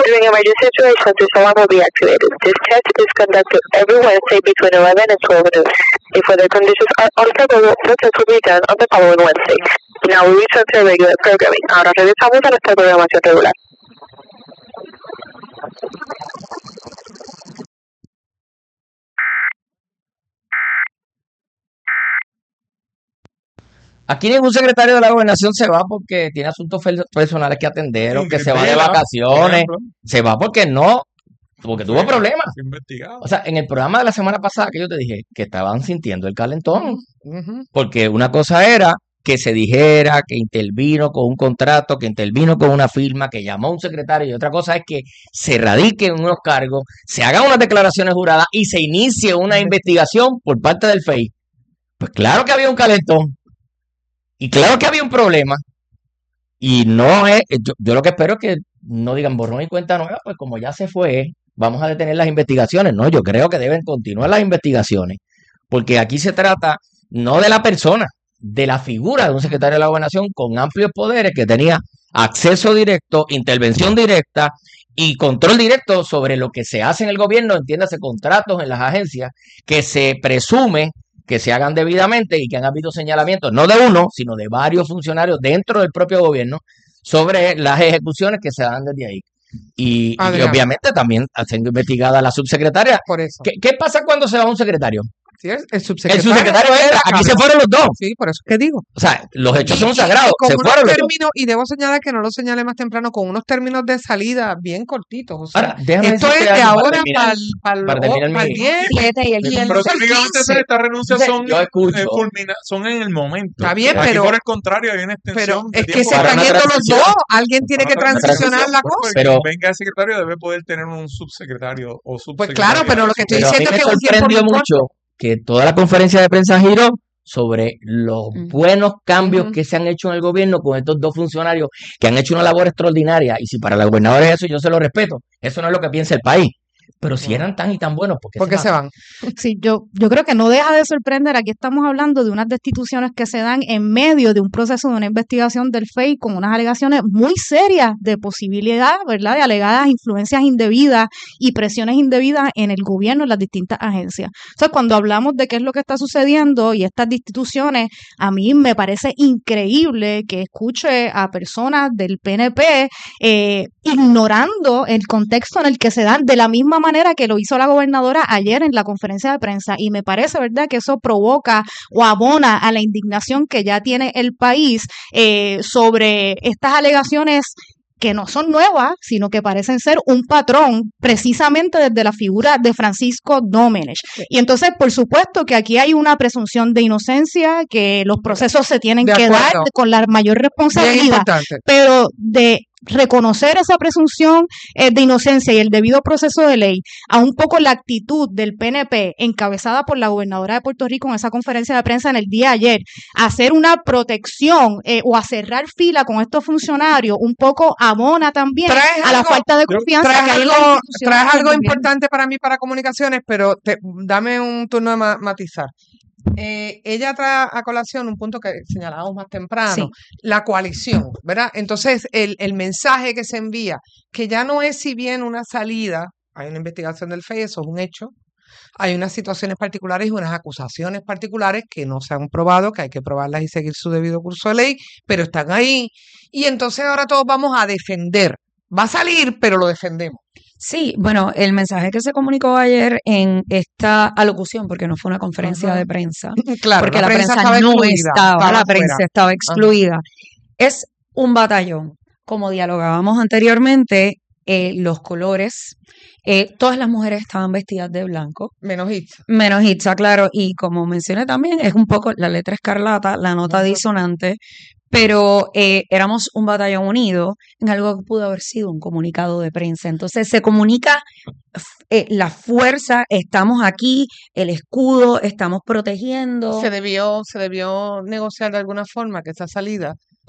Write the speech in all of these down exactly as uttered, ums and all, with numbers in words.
During emergency situations, this alarm will be activated. This test is conducted every Wednesday between eleven and twelve noon. If weather conditions are unfavorable, the test will be done on the following Wednesday. Now we return to regular programming. Ahora regresamos a nuestra programación regular. Aquí ningún secretario de la gobernación se va porque tiene asuntos personales que atender o que se va de vacaciones. Se va porque no, porque tuvo problemas. O sea, en el programa de la semana pasada que yo te dije que estaban sintiendo el calentón. Uh-huh. Porque una cosa era que se dijera que intervino con un contrato, que intervino con una firma, que llamó a un secretario, y otra cosa es que se radiquen unos cargos, se hagan unas declaraciones juradas y se inicie una uh-huh. investigación por parte del F E I. Pues claro que había un calentón. Y claro que había un problema. Y no es, yo, yo lo que espero es que no digan borrón y cuenta nueva, pues como ya se fue, vamos a detener las investigaciones. No, yo creo que deben continuar las investigaciones. Porque aquí se trata no de la persona, de la figura de un secretario de la gobernación con amplios poderes que tenía acceso directo, intervención directa y control directo sobre lo que se hace en el gobierno, entiéndase, contratos en las agencias, que se presume que se hagan debidamente y que han habido señalamientos, no de uno, sino de varios funcionarios dentro del propio gobierno sobre las ejecuciones que se dan desde ahí. Y, y obviamente también siendo investigada la subsecretaria. Por eso. ¿Qué, ¿Qué pasa cuando se va un secretario? Sí, el, el subsecretario, el subsecretario entra, aquí se fueron los dos. Sí, por eso es que digo. O sea, los hechos y, son sagrados. Y se fueron los términos, dos. Y debo señalar que no lo señalé más temprano, con unos términos de salida bien cortitos. O sea, ahora, déjame esto es de ahora para el para, para, para el diez, siete y el quince. Pero técnicamente estas renuncias son, yo escucho, eh, culmina, son en el momento. Está bien, Aquí pero por el contrario hay una extensión. Pero es que se están yendo los dos. Alguien tiene que transicionar la cosa. Pero venga el secretario, debe poder tener un subsecretario o subsecretario. Pues claro, pero lo que estoy pero diciendo a mí es me que sorprendió mucho que toda la conferencia de prensa giró sobre los uh-huh. buenos cambios uh-huh. que se han hecho en el gobierno con estos dos funcionarios que han hecho una labor extraordinaria. Y si para la gobernadora es eso, yo se lo respeto. Eso no es lo que piensa el país. Pero si eran tan y tan buenos, ¿por qué, ¿Por qué se, van? se van? Sí, yo, yo creo que no deja de sorprender. Aquí estamos hablando de unas destituciones que se dan en medio de un proceso de una investigación del F E I con unas alegaciones muy serias de posibilidad, ¿verdad?, de alegadas influencias indebidas y presiones indebidas en el gobierno, en las distintas agencias. Entonces, cuando hablamos de qué es lo que está sucediendo y estas destituciones, a mí me parece increíble que escuche a personas del P N P eh, ignorando el contexto en el que se dan de la misma manera manera que lo hizo la gobernadora ayer en la conferencia de prensa, y me parece, ¿verdad?, que eso provoca o abona a la indignación que ya tiene el país eh, sobre estas alegaciones que no son nuevas, sino que parecen ser un patrón precisamente desde la figura de Francisco Domenech. Y entonces, por supuesto que aquí hay una presunción de inocencia, que los procesos se tienen que dar con la mayor responsabilidad, pero de reconocer esa presunción eh, de inocencia y el debido proceso de ley, a un poco la actitud del P N P encabezada por la gobernadora de Puerto Rico en esa conferencia de prensa en el día de ayer, a hacer una protección eh, o a cerrar fila con estos funcionarios, un poco abona también a algo, la falta de confianza traes que hay algo, en la institución. Traes algo importante para mí para comunicaciones, pero te, dame un turno de ma- matizar. Eh, ella trae a colación un punto que señalábamos más temprano, sí. La coalición, ¿verdad? Entonces, el, el mensaje que se envía, que ya no es si bien una salida, hay una investigación del F E I, eso es un hecho, hay unas situaciones particulares y unas acusaciones particulares que no se han probado, que hay que probarlas y seguir su debido curso de ley, pero están ahí, y entonces ahora todos vamos a defender. Va a salir, pero lo defendemos. Sí, bueno, el mensaje que se comunicó ayer en esta alocución, porque no fue una conferencia uh-huh. de prensa, claro, porque la, la prensa, prensa estaba no excluida, estaba, estaba la fuera. prensa estaba excluida, uh-huh. es un batallón. Como dialogábamos anteriormente, eh, los colores, eh, todas las mujeres estaban vestidas de blanco. Menos Itza. Menos Itza, claro, y como mencioné también, es un poco la letra escarlata, la nota uh-huh. disonante, pero eh, éramos un batallón unido en algo que pudo haber sido un comunicado de prensa. Entonces se comunica eh, la fuerza, estamos aquí, el escudo, estamos protegiendo. Se debió, se debió negociar de alguna forma que esa salida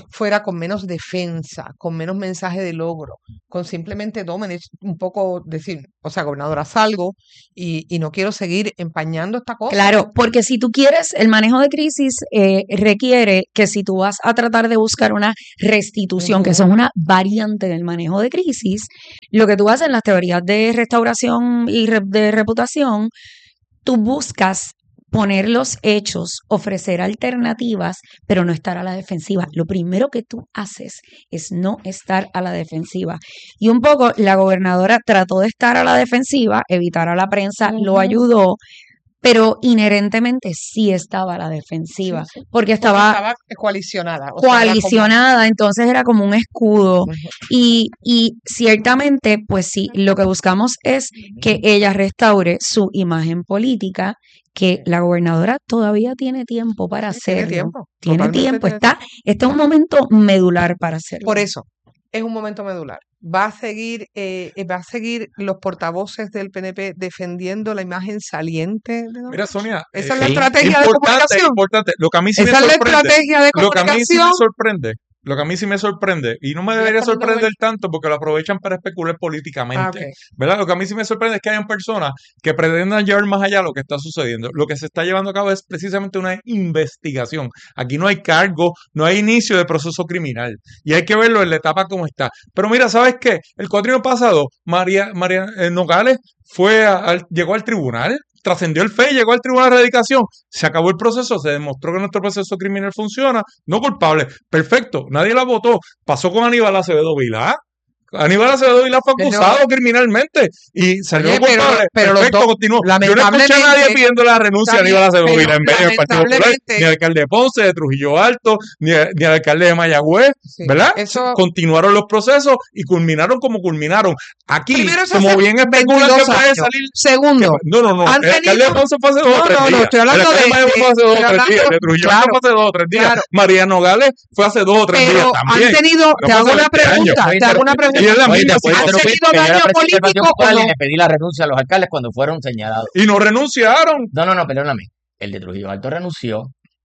fuera con menos defensa, con menos mensaje de logro, con simplemente Domenech un poco decir, o sea, gobernadora, salgo y, y no quiero seguir empañando esta cosa. Claro, porque si tú quieres, el manejo de crisis eh, requiere que si tú vas a tratar de buscar una restitución, uh-huh. que eso es una variante del manejo de crisis, lo que tú haces en las teorías de restauración y re- de reputación, tú buscas poner los hechos, ofrecer alternativas, pero no estar a la defensiva. Lo primero que tú haces es no estar a la defensiva. Y un poco la gobernadora trató de estar a la defensiva, evitar a la prensa, uh-huh. lo ayudó, pero inherentemente sí estaba a la defensiva, sí, sí. porque estaba, porque estaba coalicionada. O coalicionada, sea, como... entonces era como un escudo. Uh-huh. Y, y ciertamente, pues sí, lo que buscamos es que ella restaure su imagen política, que la gobernadora todavía tiene tiempo para hacerlo. Tiene tiempo. Tiene tiempo. Está, este es un momento medular para hacerlo. Por eso, es un momento medular. Va a seguir, eh, va a seguir los portavoces del P N P defendiendo la imagen saliente. ¿De Mira, Sonia, esa eh, es la estrategia de comunicación. Importante, lo que a mí sí esa me es sorprende, la estrategia de lo que a mí sí me comunicación. sorprende, lo que a mí sí me sorprende, y no me debería sorprender tanto porque lo aprovechan para especular políticamente, ah, okay. ¿verdad? Lo que a mí sí me sorprende es que hayan personas que pretendan llevar más allá lo que está sucediendo. Lo que se está llevando a cabo es precisamente una investigación. Aquí no hay cargo, no hay inicio de proceso criminal, y hay que verlo en la etapa como está. Pero mira, ¿sabes qué? El cuatrienio pasado, María, María eh, Nogales fue a, a, llegó al tribunal, trascendió el F E I, llegó al tribunal de erradicación, se acabó el proceso, se demostró que nuestro proceso criminal funciona, no culpable, perfecto, nadie la votó, pasó con Aníbal Acevedo Vilá. Aníbal Acevedo Vilá fue acusado pero, criminalmente y salió oye, culpable. Pero, pero perfecto, continuó. Yo no escuché a nadie pidiendo la renuncia de Aníbal Acevedo Vilá en medio del Partido Popular, ni al alcalde de Ponce, de Trujillo Alto, ni, a, ni al alcalde de Mayagüez, sí, ¿verdad? Eso... Continuaron los procesos y culminaron como culminaron. Aquí, como bien especulan que puede salir... Segundo. Que, no, no, no. El alcalde de Ponce fue hace dos o tres días. No, no, estoy hablando de... El alcalde de Mayagüez fue hace dos o tres días. De Trujillo Alto fue hace dos o tres días. María Nogales fue hace dos o tres días también. han tenido... Te hago una pregunta. Te hago una pregunta. Y es la misma ¿Han tenido daño político o no? Le pedí la renuncia a los alcaldes cuando fueron señalados. Y no renunciaron. No, no, no, perdóname. El de Trujillo Alto renunció.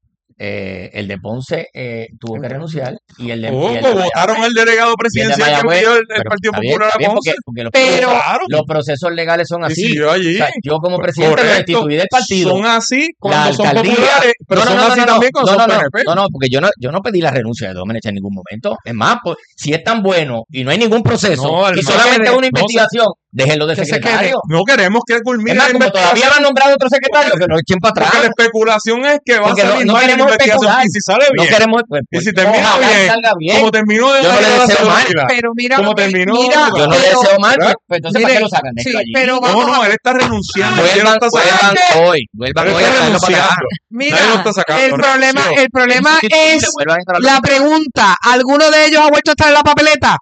Eh, el de Ponce eh, tuvo que renunciar y el de, oh, y el de votaron al delegado presidencial que envió el, el Partido Popular a Ponce. Porque, porque los, pero los procesos legales son así. Si yo, allí, o sea, yo como presidente lo destituí del partido. Son así cuando son alcaldía, populares, pero no, no, son no, así no, también cuando no, son no, P N P. No, no, porque yo no, yo no pedí la renuncia de Domenech en ningún momento. Es más, pues, si es tan bueno y no hay ningún proceso no, y solamente una investigación, déjenlo de secretario. No queremos que culmine la investigación. Todavía no han nombrado otro secretario, que lo echen para atrás. Porque la especulación es que va a salir mal la investigación. Y si sale bien. No queremos, pues, y si termina bien, bien, como terminó de yo no le deseo mal. Pero mira, como terminó, mira, yo no le deseo mal, pues, pues entonces mire, ¿para qué lo sacan de sí, allí? Pero no, no, él está renunciando. Vuelvan, vuelvan hoy, vuelvan hoy a renunciando. Mira, el problema, el problema es la pregunta. ¿Alguno de ellos ha vuelto a estar en la papeleta?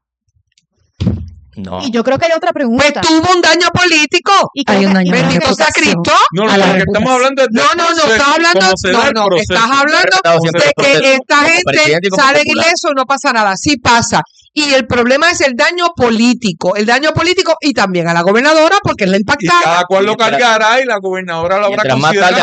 No. Y yo creo que hay otra pregunta. Pues tuvo un daño político. ¿Y hay un daño bendito sea Cristo? No, no, lo que estamos hablando es de no, no, no, estás hablando, no, no, estás hablando de que esta gente sale ileso y no pasa nada. Sí pasa. Y el problema es el daño político, el daño político y también a la gobernadora porque es la impactada. Y cada cual lo cargará y la gobernadora lo habrá considerado.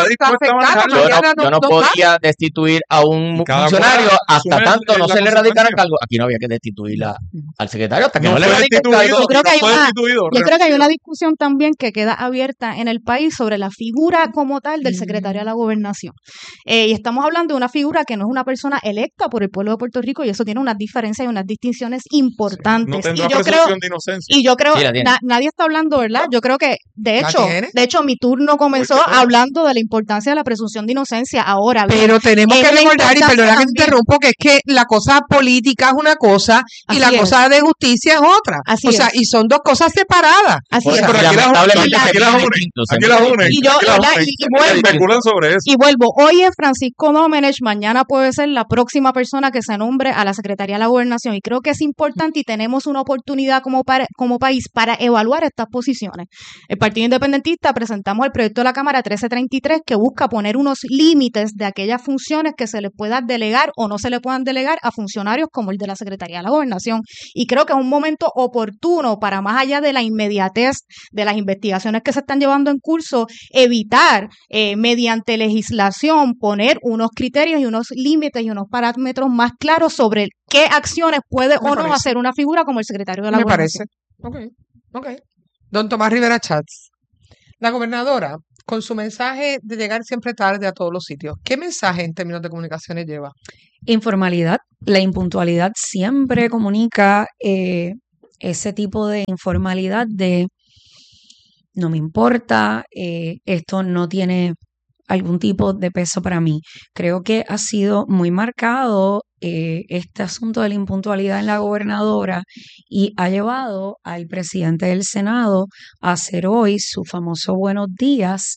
Yo no, yo no podía destituir a un funcionario hasta tanto no se le radicara el cargo. Aquí no había que destituirla al secretario hasta que no, no le radicara el cargo. Yo creo que hay una, yo creo que hay una discusión también que queda abierta en el país sobre la figura como tal del secretario de la gobernación. Eh, y estamos hablando de una figura que no es una persona electa por el pueblo de Puerto Rico y eso tiene unas diferencias y unas distinciones importantes. Sí, no y yo creo, de inocencia. y yo creo, sí, na, nadie está hablando, ¿verdad? Yo creo que, de hecho, de hecho, mi turno comenzó hablando de la importancia de la presunción de inocencia. Ahora, pero tenemos que recordar, y perdona que te interrumpo, que es que la cosa política es una cosa y Así la es. cosa de justicia es otra. Así o sea, es. y son dos cosas separadas. Así o sea, es. pero aquí las unen, aquí las unen, aquí las unen. Y yo, aquí las ¿verdad? unen. Y, y vuelvo. Especulan sobre eso. Y vuelvo. Hoy es Francisco Domenech, mañana puede ser la próxima persona que se nombre a la Secretaría de la Gobernación. Y creo que es importante y tenemos una oportunidad como, para, como país para evaluar estas posiciones. El Partido Independentista presentamos el proyecto de la Cámara trece treinta y tres que busca poner unos límites de aquellas funciones que se le puedan delegar o no se le puedan delegar a funcionarios como el de la Secretaría de la Gobernación. Y creo que es un momento oportuno para, más allá de la inmediatez de las investigaciones que se están llevando en curso, evitar eh, mediante legislación poner unos criterios y unos límites y unos parámetros más claros sobre qué acciones puede Me o parece. no hacer una figura como el secretario de la Me Gobernación. parece. Ok, ok. Don Tomás Rivera Chats, la gobernadora, con su mensaje de llegar siempre tarde a todos los sitios, ¿qué mensaje en términos de comunicaciones lleva? Informalidad. La impuntualidad siempre comunica eh, ese tipo de informalidad de no me importa, eh, esto no tiene algún tipo de peso para mí. Creo que ha sido muy marcado eh, este asunto de la impuntualidad en la gobernadora y ha llevado al presidente del Senado a hacer hoy su famoso buenos días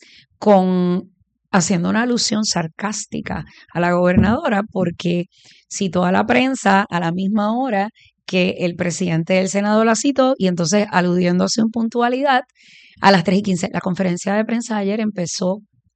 con haciendo una alusión sarcástica a la gobernadora, porque citó a la prensa a la misma hora que el presidente del Senado la citó y entonces aludiendo a su impuntualidad a las tres y quince. La conferencia de prensa ayer empezó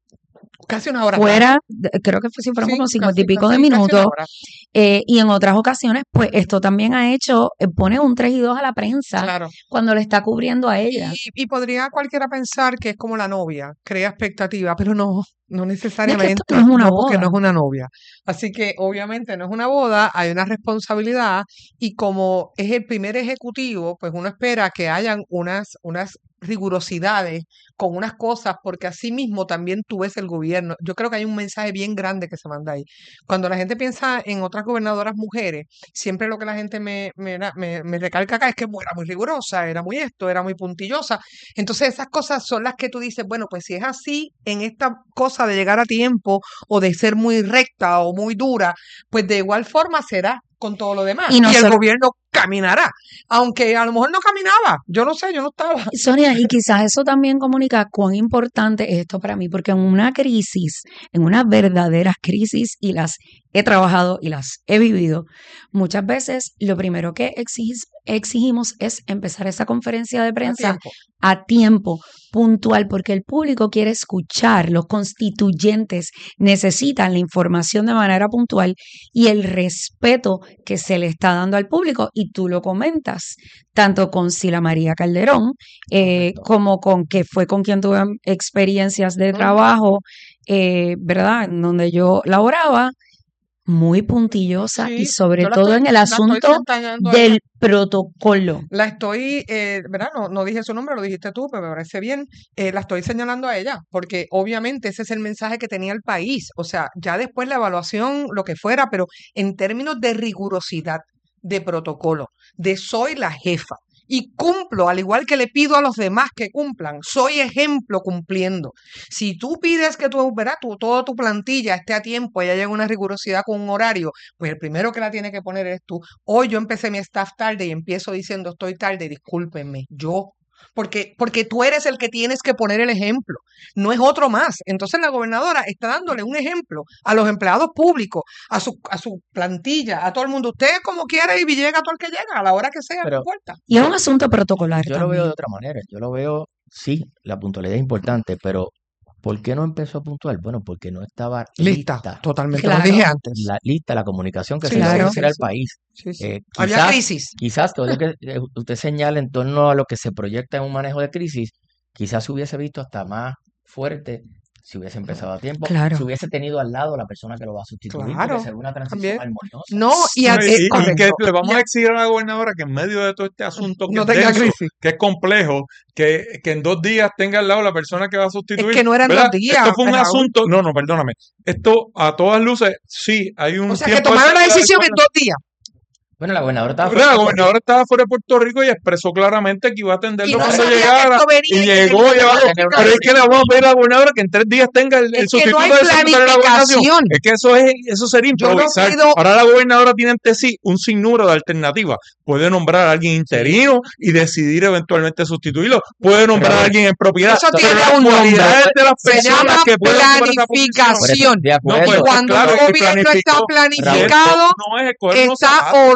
casi una hora. Fuera, creo que fue, si fueron sí, como cincuenta y pico casi, de minutos. Eh, y en otras ocasiones, pues esto también ha hecho, eh, pone un tres y dos a la prensa claro. cuando le está cubriendo a ella. Y, y podría cualquiera pensar que es como la novia, crea expectativa, pero no, no necesariamente. Es que esto no es una no, boda. Porque no es una novia. Así que obviamente no es una boda, hay una responsabilidad y como es el primer ejecutivo, pues uno espera que hayan unas, unas rigurosidades con unas cosas, porque así mismo también tú ves el gobierno. Yo creo que hay un mensaje bien grande que se manda ahí. Cuando la gente piensa en otras gobernadoras mujeres, siempre lo que la gente me, me, me, me recalca acá es que era muy rigurosa, era muy esto, era muy puntillosa. Entonces esas cosas son las que tú dices, bueno, pues si es así en esta cosa de llegar a tiempo o de ser muy recta o muy dura, pues de igual forma será con todo lo demás. Y, no y el solo... gobierno caminará, aunque a lo mejor no caminaba, yo no sé, yo no estaba. Sonia, y quizás eso también comunica cuán importante es esto para mí, porque en una crisis, en una verdadera crisis, y las he trabajado y las he vivido, muchas veces lo primero que exigis, exigimos es empezar esa conferencia de prensa a tiempo. a tiempo, puntual, porque el público quiere escuchar, los constituyentes necesitan la información de manera puntual y el respeto que se le está dando al público, y tú lo comentas, tanto con Sila María Calderón, eh, como con que fue con quien tuve experiencias de trabajo, eh, ¿verdad?, en donde yo laboraba, muy puntillosa sí, y sobre todo estoy, en el asunto del protocolo. La estoy, eh, ¿verdad? No, no dije su nombre, lo dijiste tú, pero me parece bien. Eh, la estoy señalando a ella, porque obviamente ese es el mensaje que tenía el país. O sea, ya después la evaluación, lo que fuera, pero en términos de rigurosidad, de protocolo, de soy la jefa. Y cumplo, al igual que le pido a los demás que cumplan. Soy ejemplo cumpliendo. Si tú pides que tu, ¿verdad? tu, toda tu plantilla esté a tiempo y haya una rigurosidad con un horario, pues el primero que la tiene que poner es tú. Hoy yo empecé mi staff tarde y empiezo diciendo estoy tarde, discúlpenme, yo. Porque, porque tú eres el que tienes que poner el ejemplo, no es otro más. Entonces la gobernadora está dándole un ejemplo a los empleados públicos, a su, a su plantilla, a todo el mundo. Usted como quiera y llega a todo el que llega, a la hora que sea, pero, no importa. Y es un asunto protocolar Yo también. lo veo de otra manera. Yo lo veo, sí, la puntualidad es importante, pero ¿por qué no empezó a puntuar? Bueno, porque no estaba lista. Lista, totalmente, claro. lo dije antes. La lista, la comunicación que Sí, se le claro. debe hacer al Sí, país. Sí, sí. Eh, Había quizás, crisis. quizás todo lo que eh, usted señala en torno a lo que se proyecta en un manejo de crisis, quizás se hubiese visto hasta más fuerte si hubiese empezado a tiempo, Claro. si hubiese tenido al lado la persona que lo va a sustituir, Claro, porque será una transición también. armoniosa. No, y, a- No, y, eh, y correcto. que le vamos Ya. a exigir a la gobernadora que en medio de todo este asunto que No es tenga denso, crisis. que es complejo, que, que en dos días tenga al lado la persona que va a sustituir. Es que no eran ¿verdad? dos días, Esto fue un Raúl. asunto, no, no, perdóname. Esto a todas luces, sí, hay un O sea, que tiempo tomaron la exacto de decisión en dos días. Bueno, la gobernadora estaba La fuera. gobernadora estaba fuera de Puerto Rico y expresó claramente que iba a atenderlo Y no cuando sabía que llegara. esto venía Y y que llegó tenía y que abajo. planificar. Pero es que le vamos a pedir a la gobernadora que en tres días tenga el, el Es que no sustituto hay del secretario de la gobernación. planificación. Es que eso es eso sería Yo no improvisar. puedo- Ahora la gobernadora tiene ante sí un sinnúmero de alternativas. Puede nombrar a alguien interino y decidir eventualmente sustituirlo. Puede nombrar Pero- a alguien en propiedad. Eso Pero tiene las un nombre. cualidades de las Se personas llama que pueden ocupar esa posición. planificación. De No, acuerdo. pues, Cuando claro, un y gobierno planificó. está Y esto planificado, no es escoger unos está zapatos.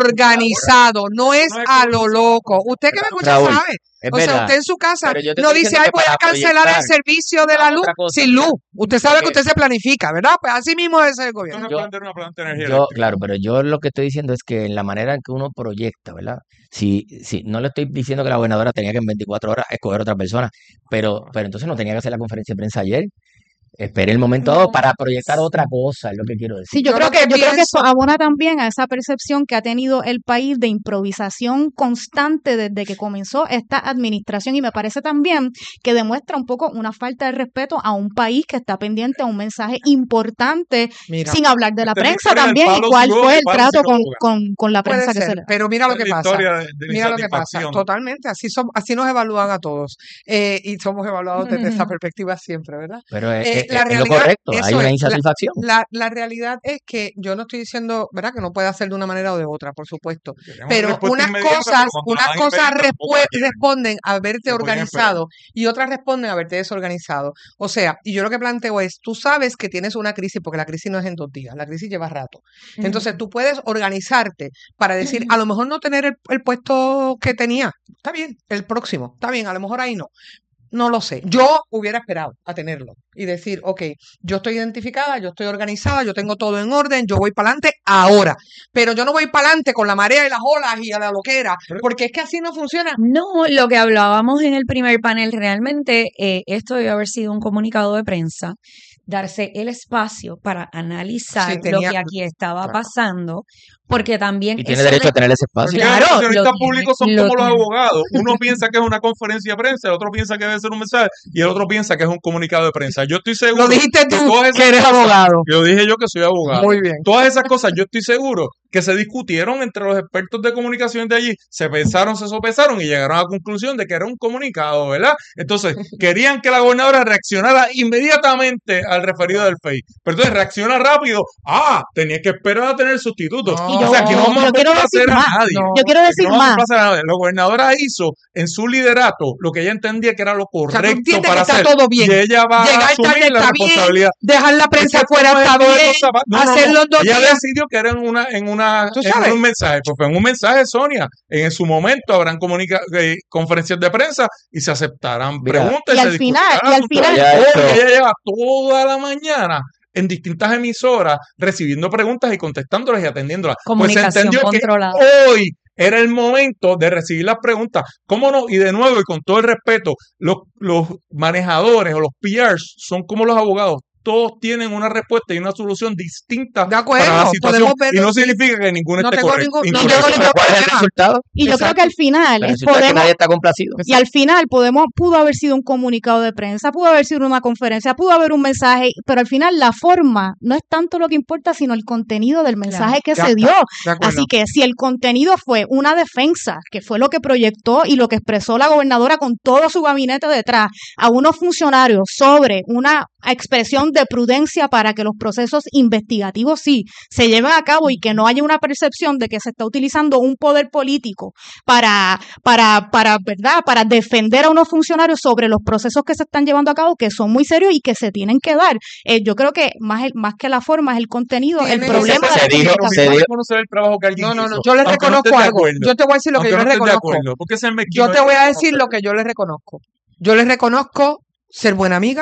organizado, no es a lo loco. Usted que me escucha Raúl, sabe. es O sea, verdad, usted en su casa pero yo te no estoy dice, diciendo ay, que voy a para cancelar el proyectar, servicio de la luz otra cosa, sin luz. Usted sabe que porque usted se planifica, ¿verdad? Pues así mismo es el Esto gobierno. no es yo, prender una planta de energía yo, eléctrica. claro, pero yo lo que estoy diciendo es que en la manera en que uno proyecta, ¿verdad? Si, si no le estoy diciendo que la gobernadora tenía que en veinticuatro horas escoger otra persona, pero, pero entonces no tenía que hacer la conferencia de prensa ayer. Esperé el momento dado No. para proyectar otra cosa, es lo que quiero decir. Sí, yo, Yo creo lo que, que yo creo que esto pienso- abona también a esa percepción que ha tenido el país de improvisación constante desde que comenzó esta administración, y me parece también que demuestra un poco una falta de respeto a un país que está pendiente a un mensaje importante, Mira, sin hablar de la esta es la prensa historia del también, y palo cuál sin boga fue y el palo trato sin con, boga. con, con la puede prensa que ser, se le... pero mira lo Esta que es la pasa. historia de, de la Mira lo que pasa, insatisfacción. totalmente, así som- así nos evalúan a todos, eh, y somos evaluados desde esa perspectiva siempre, ¿verdad? Pero es, Eh, es- la es lo realidad, correcto, hay eso una es, la, insatisfacción. la, la realidad es que yo no estoy diciendo, ¿verdad? Que no puede hacer de una manera o de otra, por supuesto, Queríamos pero respuesta unas inmediata, cosas, pero cuando unas la dan cosas inmediata, tampoco respue- la quieren. responden a verte Se podían esperar. organizado y otras responden a verte desorganizado. O sea, y yo lo que planteo es, tú sabes que tienes una crisis, porque la crisis no es en dos días, la crisis lleva rato. Entonces tú puedes organizarte para decir, a lo mejor no tener el, el puesto que tenía, está bien, el próximo, está bien, a lo mejor ahí no. No lo sé. Yo hubiera esperado a tenerlo y decir, ok, yo estoy identificada, yo estoy organizada, yo tengo todo en orden, yo voy para adelante ahora. Pero yo no voy para adelante con la marea y las olas y a la loquera, porque es que así no funciona. No, lo que hablábamos en el primer panel, realmente eh, esto debe haber sido un comunicado de prensa, darse el espacio para analizar Sí, lo tenía- que aquí estaba claro. pasando, porque también Y tiene eso derecho de- a tener ese espacio. Porque Claro, los accionistas lo tiene, públicos son lo como los tiene. abogados. Uno piensa que es una conferencia de prensa, el otro piensa que debe ser un mensaje y el otro piensa que es un comunicado de prensa. Yo estoy seguro Lo dijiste que tú, todas esas que eres cosas- abogado. Lo dije yo que soy abogado. Muy bien. Todas esas cosas yo estoy seguro que se discutieron entre los expertos de comunicación de allí, se pensaron, se sopesaron y llegaron a la conclusión de que era un comunicado, ¿verdad? Entonces, querían que la gobernadora reaccionara inmediatamente al referido del F E I. Pero entonces reacciona rápido. Ah, tenía que esperar a tener sustituto. No, Y yo- o sea, aquí no vamos yo a quiero complacer decir a más. nadie. No. Yo quiero Aquí decir no vamos a más. complacer a nadie. La gobernadora hizo en su liderato lo que ella entendía que era lo O sea, tú correcto entiendes que para está hacer. todo bien. Y ella va a Llegar asumir tarde la está bien, responsabilidad. dejar la prensa Es que fuera esto no es está todo de bien, los zapatos. No, no, hacer no. los dos Ella días. decidió que era en una, en una, ¿Tú en sabes? un mensaje. Pues fue en un mensaje, Sonia. En su momento habrán comunica eh, conferencias de prensa y se aceptarán Mira, preguntas Y se al final, discutirán y al asuntos. final, Ya Hoy esto- ella lleva toda la mañana en distintas emisoras recibiendo preguntas y contestándolas y atendiéndolas. Pues se Comunicación entendió que controlada. hoy era el momento de recibir las preguntas. ¿Cómo no? Y de nuevo, y con todo el respeto, los, los manejadores o los P Rs son como los abogados. Todos tienen una respuesta y una solución distinta De acuerdo, para la situación. podemos verlo Y no así. significa que ninguno No esté tengo correcto. ningún- no incorrecto. tengo ningún ¿Cuál es el problema. resultado? Y yo creo que al final El es resultado es que podemos, nadie está complacido. y al final podemos, pudo haber sido un comunicado de prensa, pudo haber sido una conferencia, pudo haber un mensaje, pero al final la forma no es tanto lo que importa, sino el contenido del mensaje que Ya se está, dio. de acuerdo. Así que si el contenido fue una defensa, que fue lo que proyectó y lo que expresó la gobernadora con todo su gabinete detrás, a unos funcionarios sobre una expresión de prudencia para que los procesos investigativos sí se lleven a cabo y que no haya una percepción de que se está utilizando un poder político para, para, para, ¿verdad? Para defender a unos funcionarios sobre los procesos que se están llevando a cabo, que son muy serios y que se tienen que dar. Eh, yo creo que más, el- más que la forma es el contenido, el Tiene- problema se de la dijo- comunicación. se No dio- reconocer el trabajo que alguien No, no, no, hizo, yo le aunque no reconozco estés de algo. acuerdo. Yo te voy a decir lo que Aunque yo no le estés de reconozco. acuerdo, porque ese es mezquino, Yo te hay que voy a decir reconocerlo. lo que yo le reconozco. Yo le reconozco ser buena amiga,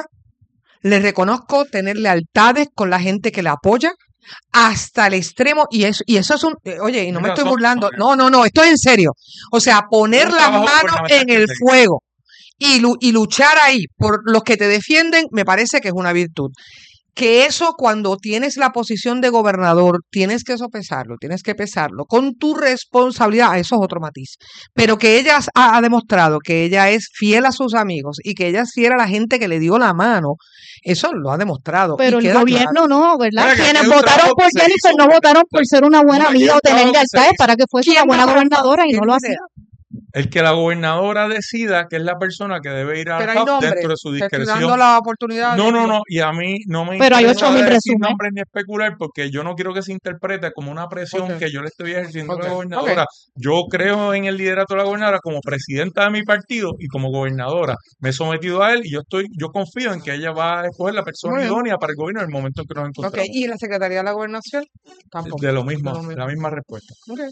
le reconozco tener lealtades con la gente que la apoya hasta el extremo, y eso, y eso es un, eh, oye, y no me Mira, estoy son- burlando, son- no, no, no, estoy en serio. O sea, poner Un las trabajo manos gubernamental en que el se- fuego y, lu- y luchar ahí por los que te defienden, me parece que es una virtud. Que eso cuando tienes la posición de gobernador, tienes que sopesarlo, tienes que pesarlo con tu responsabilidad, eso es otro matiz. Pero que ella ha, ha demostrado que ella es fiel a sus amigos y que ella es fiel a la gente que le dio la mano, eso lo ha demostrado. y Pero el queda gobierno claro. no, ¿verdad? Mira, que Quienes hay un votaron trabajo por que se Jennifer hizo. no votaron por ser una buena No, aquí amiga hay o un tener trabajo que se lealtades hizo. para que fuese una ¿Quién buena votó? gobernadora y ¿Quién no lo dice? hacía. El que la gobernadora decida que es la persona que debe ir a Pero hay H A P nombres, dentro de su te estoy discreción. dando la oportunidad No, de no, que- no, y a mí no me Pero hay interesa ocho mil decir resúmenes. nombres ni especular porque yo no quiero que se interprete como una presión Ok. que yo le estoy ejerciendo a Ok, la gobernadora. Yo creo en el liderato de la gobernadora como presidenta de mi partido y como gobernadora. Me he sometido a él y yo estoy, yo confío en que ella va a escoger la persona Muy bien. idónea para el gobierno en el momento en que nos Ok, encontramos. ¿y la Secretaría de la Gobernación? Tampoco. De lo mismo, De lo mismo. la misma respuesta. Ok.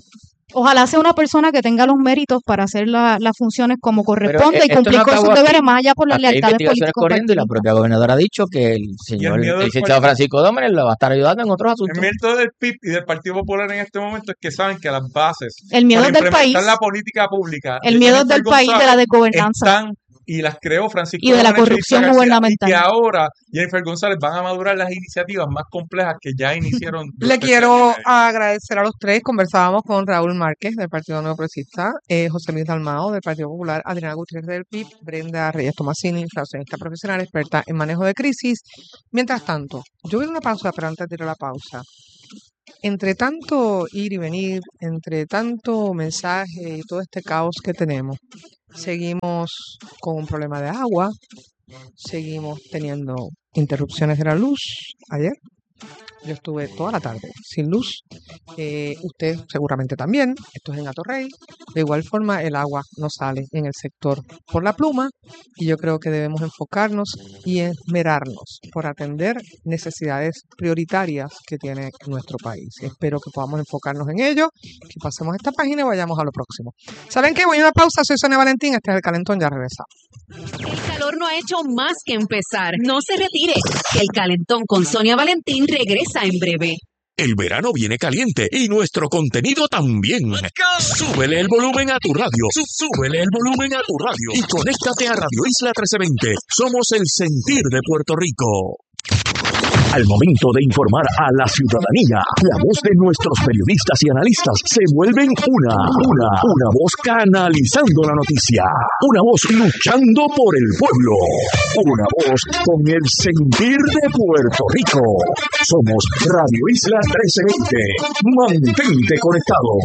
Ojalá sea una persona que tenga los méritos para hacer la, las funciones como corresponde Pero, y cumplir no con sus aquí. deberes más allá por las Aquí hay lealtades investigaciones políticas. corriendo y la propia gobernadora ha dicho que el señor el el licenciado partido, Francisco Dómenes lo va a estar ayudando en otros asuntos. El miedo del P I B y del Partido Popular en este momento es que saben que las bases el miedo para del implementar país, la política pública el de miedo Jennifer del país de la González desgobernanza están y las creó Francisco y de la Dómenes y corrupción García, gubernamental. y que ahora Jennifer González van a madurar las iniciativas más complejas que ya iniciaron. Le quiero agradecer a los tres. Conversábamos con Raúl Márquez del Partido Nuevo Progresista, eh, José Luis Dalmao del Partido Popular, Adriana Gutiérrez del P I B, Brenda Reyes Tomasini, inflacionista profesional, experta en manejo de crisis. Mientras tanto, yo voy a una pausa, pero antes de ir a la pausa, entre tanto ir y venir, entre tanto mensaje y todo este caos que tenemos, seguimos con un problema de agua, seguimos teniendo interrupciones de la luz. Ayer yo estuve toda la tarde sin luz, eh, usted seguramente también, esto es en Atorrey. De igual forma, el agua no sale en el sector por la pluma y yo creo que debemos enfocarnos y esmerarnos por atender necesidades prioritarias que tiene nuestro país. Espero que podamos enfocarnos en ello, que pasemos esta página y vayamos a lo próximo. ¿Saben qué? Voy a una pausa, soy Sonia Valentín, este es El Calentón, ya regresamos. El calor no ha hecho más que empezar. No se retire. El Calentón con Sonia Valentín regresa en breve. El verano viene caliente y nuestro contenido también. Súbele el volumen a tu radio. Súbele el volumen a tu radio. Y conéctate a Radio Isla trece veinte. Somos el sentir de Puerto Rico. Al momento de informar a la ciudadanía, la voz de nuestros periodistas y analistas se vuelven una, una, una voz canalizando la noticia, una voz luchando por el pueblo, una voz con el sentir de Puerto Rico. Somos Radio Isla trece veinte. Mantente conectado.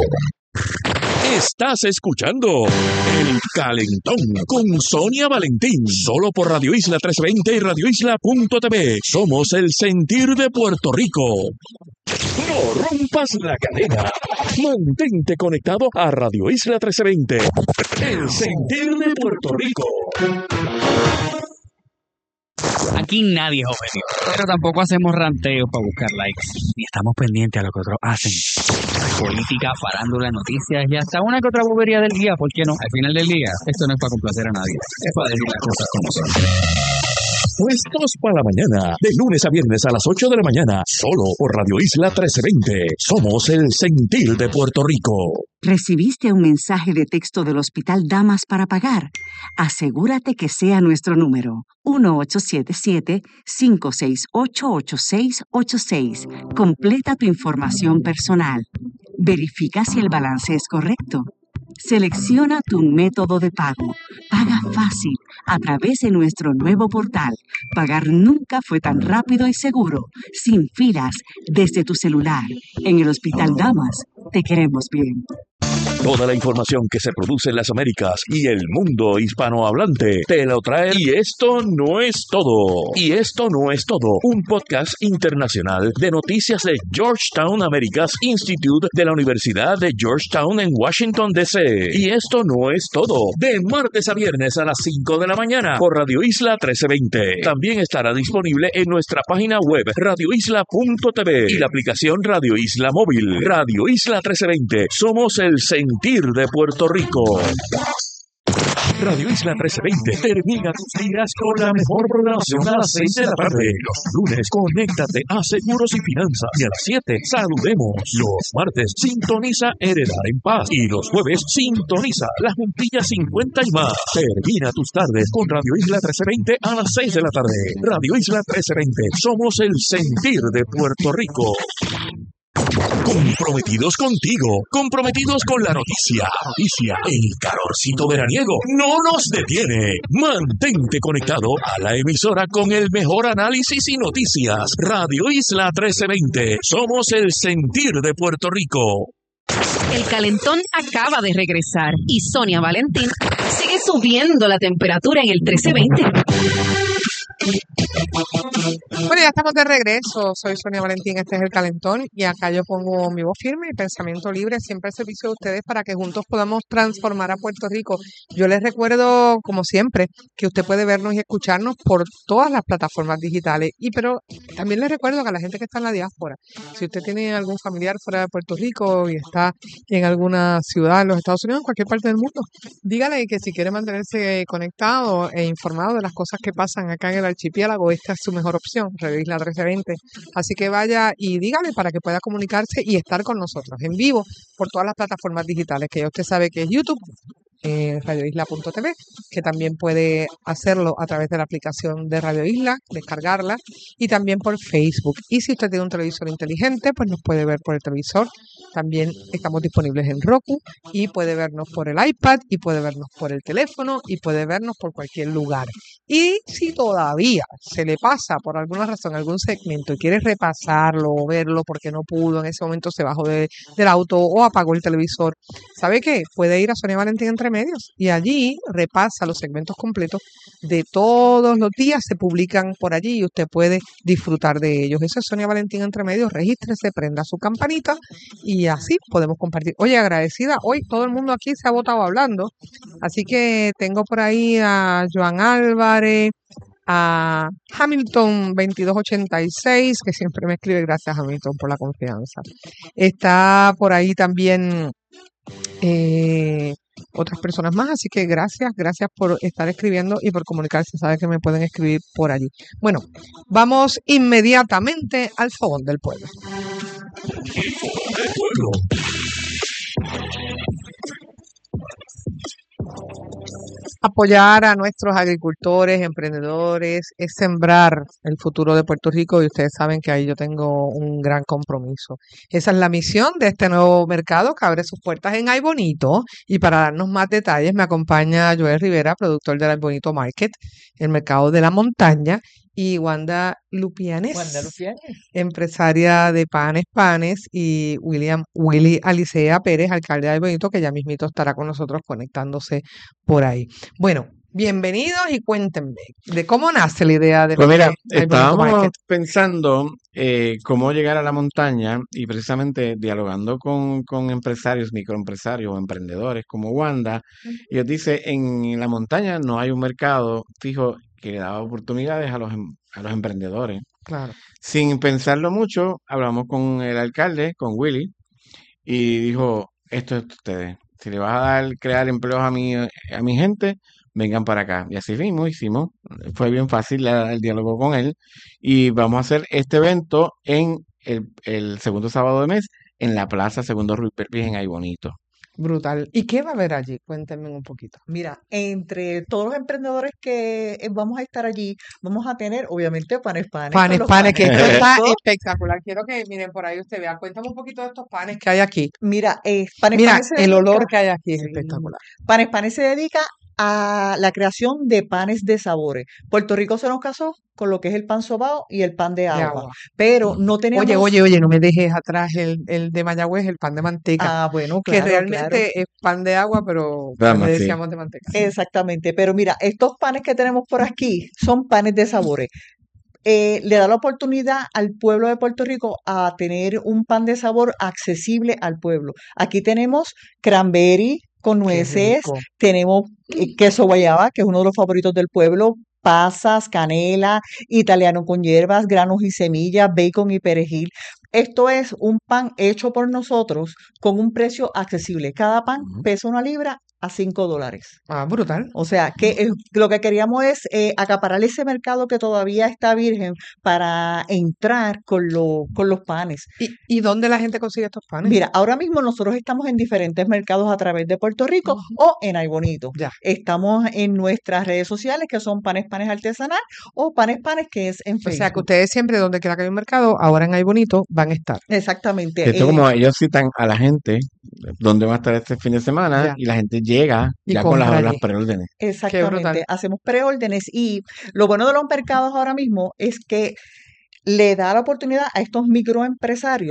Estás escuchando El Calentón con Sonia Valentín, solo por Radio Isla trece veinte y radio isla punto t v. Somos el sentir de Puerto Rico. No rompas la cadena. Mantente conectado a Radio Isla trece veinte, el sentir de Puerto Rico. Aquí nadie es objetivo, pero tampoco hacemos ranteos para buscar likes, ni estamos pendientes a lo que otros hacen. Política, farándula, noticias y hasta una que otra bobería del día, ¿por qué no? Al final del día, esto no es para complacer a nadie, es para decir las cosas como son. Puestos para la mañana, de lunes a viernes a las ocho de la mañana, solo por Radio Isla trece veinte. Somos el sentir de Puerto Rico. ¿Recibiste un mensaje de texto del Hospital Damas para pagar? Asegúrate que sea nuestro número, uno ocho siete siete, cinco seis ocho, ocho seis ocho seis. Completa tu información personal. Verifica si el balance es correcto. Selecciona tu método de pago. Paga fácil a través de nuestro nuevo portal. Pagar nunca fue tan rápido y seguro, sin filas, desde tu celular. En el Hospital Damas, te queremos bien. Toda la información que se produce en las Américas y el mundo hispanohablante te lo trae. Y esto no es todo. Y esto no es todo. Un podcast internacional de noticias de Georgetown Americas Institute de la Universidad de Georgetown en Washington, D C Y esto no es todo. De martes a viernes a las cinco de la mañana por Radio Isla trece veinte. También estará disponible en nuestra página web radio isla punto t v y la aplicación Radio Isla Móvil. Radio Isla trece veinte. Somos el sentir de Puerto Rico. Radio Isla trece veinte termina tus días con la mejor programación a las seis de la tarde. Los lunes, conéctate a Seguros y Finanzas. Y a las siete, saludemos. Los martes, sintoniza Heredar en Paz. Y los jueves, sintoniza La Juntilla cincuenta y más. Termina tus tardes con Radio Isla trece veinte a las seis de la tarde. Radio Isla trece veinte. Somos el sentir de Puerto Rico. Comprometidos contigo, comprometidos con la noticia. Noticia, el calorcito veraniego no nos detiene. Mantente conectado a la emisora con el mejor análisis y noticias. Radio Isla trece veinte. Somos el sentir de Puerto Rico. El Calentón acaba de regresar y Sonia Valentín sigue subiendo la temperatura en el trece veinte. Bueno, ya estamos de regreso. Soy Sonia Valentín, este es El Calentón y acá yo pongo mi voz firme y pensamiento libre siempre al servicio de ustedes para que juntos podamos transformar a Puerto Rico. Yo les recuerdo, como siempre, que usted puede vernos y escucharnos por todas las plataformas digitales. Y pero también les recuerdo que a la gente que está en la diáspora, si usted tiene algún familiar fuera de Puerto Rico y está en alguna ciudad en los Estados Unidos, en cualquier parte del mundo, dígale que si quiere mantenerse conectado e informado de las cosas que pasan acá en el archipiélago, esta es su mejor opción, Radio Isla trece veinte. Así que vaya y dígale para que pueda comunicarse y estar con nosotros en vivo por todas las plataformas digitales, que ya usted sabe que es YouTube, eh, radio isla punto t v, que también puede hacerlo a través de la aplicación de Radio Isla, descargarla, y también por Facebook. Y si usted tiene un televisor inteligente, pues nos puede ver por el televisor. También estamos disponibles en Roku y puede vernos por el iPad y puede vernos por el teléfono y puede vernos por cualquier lugar. Y si todavía se le pasa por alguna razón algún segmento y quiere repasarlo o verlo porque no pudo, en ese momento se bajó de, del auto o apagó el televisor, ¿sabe qué? Puede ir a Sonia Valentín Entre Medios y allí repasa los segmentos completos de todos los días, se publican por allí y usted puede disfrutar de ellos. Eso es Sonia Valentín Entre Medios, regístrese, prenda su campanita y así podemos compartir. Oye, agradecida, hoy todo el mundo aquí se ha votado hablando, así que tengo por ahí a Joan Álvarez, a Hamilton veintidós ochenta y seis, que siempre me escribe, gracias Hamilton por la confianza. Está por ahí también eh, otras personas más, así que gracias, gracias por estar escribiendo y por comunicarse, sabe que me pueden escribir por allí. Bueno, vamos inmediatamente al Fogón del Pueblo. Apoyar a nuestros agricultores, emprendedores, es sembrar el futuro de Puerto Rico y ustedes saben que ahí yo tengo un gran compromiso. Esa es la misión de este nuevo mercado que abre sus puertas en Ay Bonito, y para darnos más detalles me acompaña Joel Rivera, productor del Ay Bonito Market, el mercado de la montaña, y Wanda Lupianes, Wanda Lupianes, empresaria de Panes Panes, y William Willy Alicea Pérez, alcalde de Ay Bonito, que ya mismito estará con nosotros conectándose por ahí. Bueno, bienvenidos y cuéntenme de cómo nace la idea de... Pues mira, Ay Bonito estábamos Market. pensando eh, cómo llegar a la montaña y precisamente dialogando con, con empresarios, microempresarios o emprendedores como Wanda, y ellos dicen, en la montaña no hay un mercado fijo que le da oportunidades a los, em- a los emprendedores. Claro. Sin pensarlo mucho, hablamos con el alcalde, con Willy, y dijo, esto es de ustedes. Si le vas a dar, crear empleos a mi, a mi gente, vengan para acá. Y así mismo hicimos. Fue bien fácil la- el diálogo con él. Y vamos a hacer este evento en el, el segundo sábado de mes en la Plaza Segundo Ruiz Perpis en Ay Bonito. Brutal. ¿Y qué va a haber allí? Cuéntenme un poquito. Mira, entre todos los emprendedores que eh, vamos a estar allí, vamos a tener, obviamente, panes panes. con Panes, los panes, que esto está ricos. espectacular. Quiero que miren por ahí usted vea. Cuéntame un poquito de estos panes que hay aquí. Mira, eh, panes Mira, panes se el dedica, olor que hay aquí es sí, espectacular. panes panes se dedica a la creación de panes de sabores. Puerto Rico se nos casó con lo que es el pan sobao y el pan de De agua, agua. pero no Oye, teníamos... oye, oye, no me dejes atrás el, el de Mayagüez, el pan de manteca, Ah, bueno, que claro, claro. realmente es pan de agua, pero Vamos, le sí. decíamos de manteca. Exactamente, pero mira, estos panes que tenemos por aquí son panes de sabores. Eh, le da la oportunidad al pueblo de Puerto Rico a tener un pan de sabor accesible al pueblo. Aquí tenemos cranberry con Qué nueces, rico. tenemos eh, queso guayaba, que es uno de los favoritos del pueblo, pasas, canela, italiano con hierbas, granos y semillas, bacon y perejil. Esto es un pan hecho por nosotros con un precio accesible. Cada pan Ujú. pesa una libra a cinco dólares. Ah, brutal. O sea, que eh, lo que queríamos es eh, acaparar ese mercado que todavía está virgen para entrar con, lo- con los panes. ¿Y, y dónde la gente consigue estos panes? Mira, ahora mismo nosotros estamos en diferentes mercados a través de Puerto Rico Ujú. o en Ay Bonito. Ya. Estamos en nuestras redes sociales, que son Panes Panes Artesanal, o Panes Panes, que es en O sea, que Facebook. ustedes siempre, donde quiera que haya un mercado, ahora en Ay Bonito, van a estar. Exactamente. Esto eh, como ellos citan a la gente dónde va a estar este fin de semana Ya. y la gente llega Y ya con las, compra las allí. preórdenes. Qué brutal. Exactamente, hacemos preórdenes y lo bueno de los mercados ahora mismo es que le da la oportunidad a estos microempresarios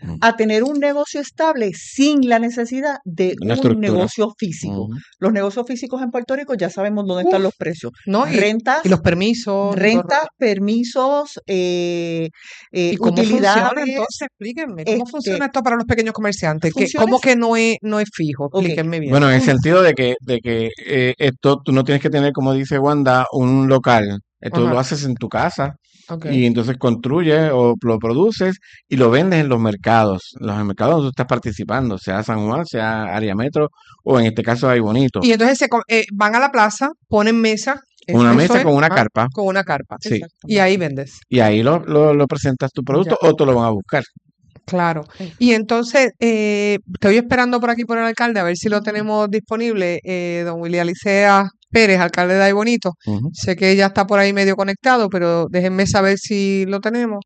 a tener un negocio estable sin la necesidad de Una un estructura. negocio físico. Ujú. Los negocios físicos en Puerto Rico ya sabemos dónde están Uf, los precios. ¿no? Y, Rentas, y los permisos. y todo el rentas, rollo. permisos, eh, eh, ¿Y cómo funciona utilidades. entonces? Explíquenme, ¿cómo Este, funciona esto para los pequeños comerciantes? ¿Qué, funciona ¿Cómo así. que no es, no es fijo? Ok. Explíquenme bien. Bueno, en el sentido de que, de que eh, esto tú no tienes que tener, como dice Wanda, un local. Esto Ajá, lo haces en tu casa ok. y entonces construyes o lo produces y lo vendes en los mercados. En los mercados donde tú estás participando, sea San Juan, sea Área Metro o en este caso Ay Bonito. Y entonces se, co- eh, van a la plaza, ponen mesa, eso, Una eso mesa es, con una ah, carpa, con una carpa. sí. Y ahí vendes. Y ahí lo, lo, lo presentas tu producto Ya, o te lo van a buscar. claro. Y entonces, eh, estoy esperando por aquí por el alcalde, a ver si lo tenemos disponible, eh, don William Alicea Pérez, alcalde de Ay Bonito. Ujú. Sé que ya está por ahí medio conectado, pero déjenme saber si lo tenemos.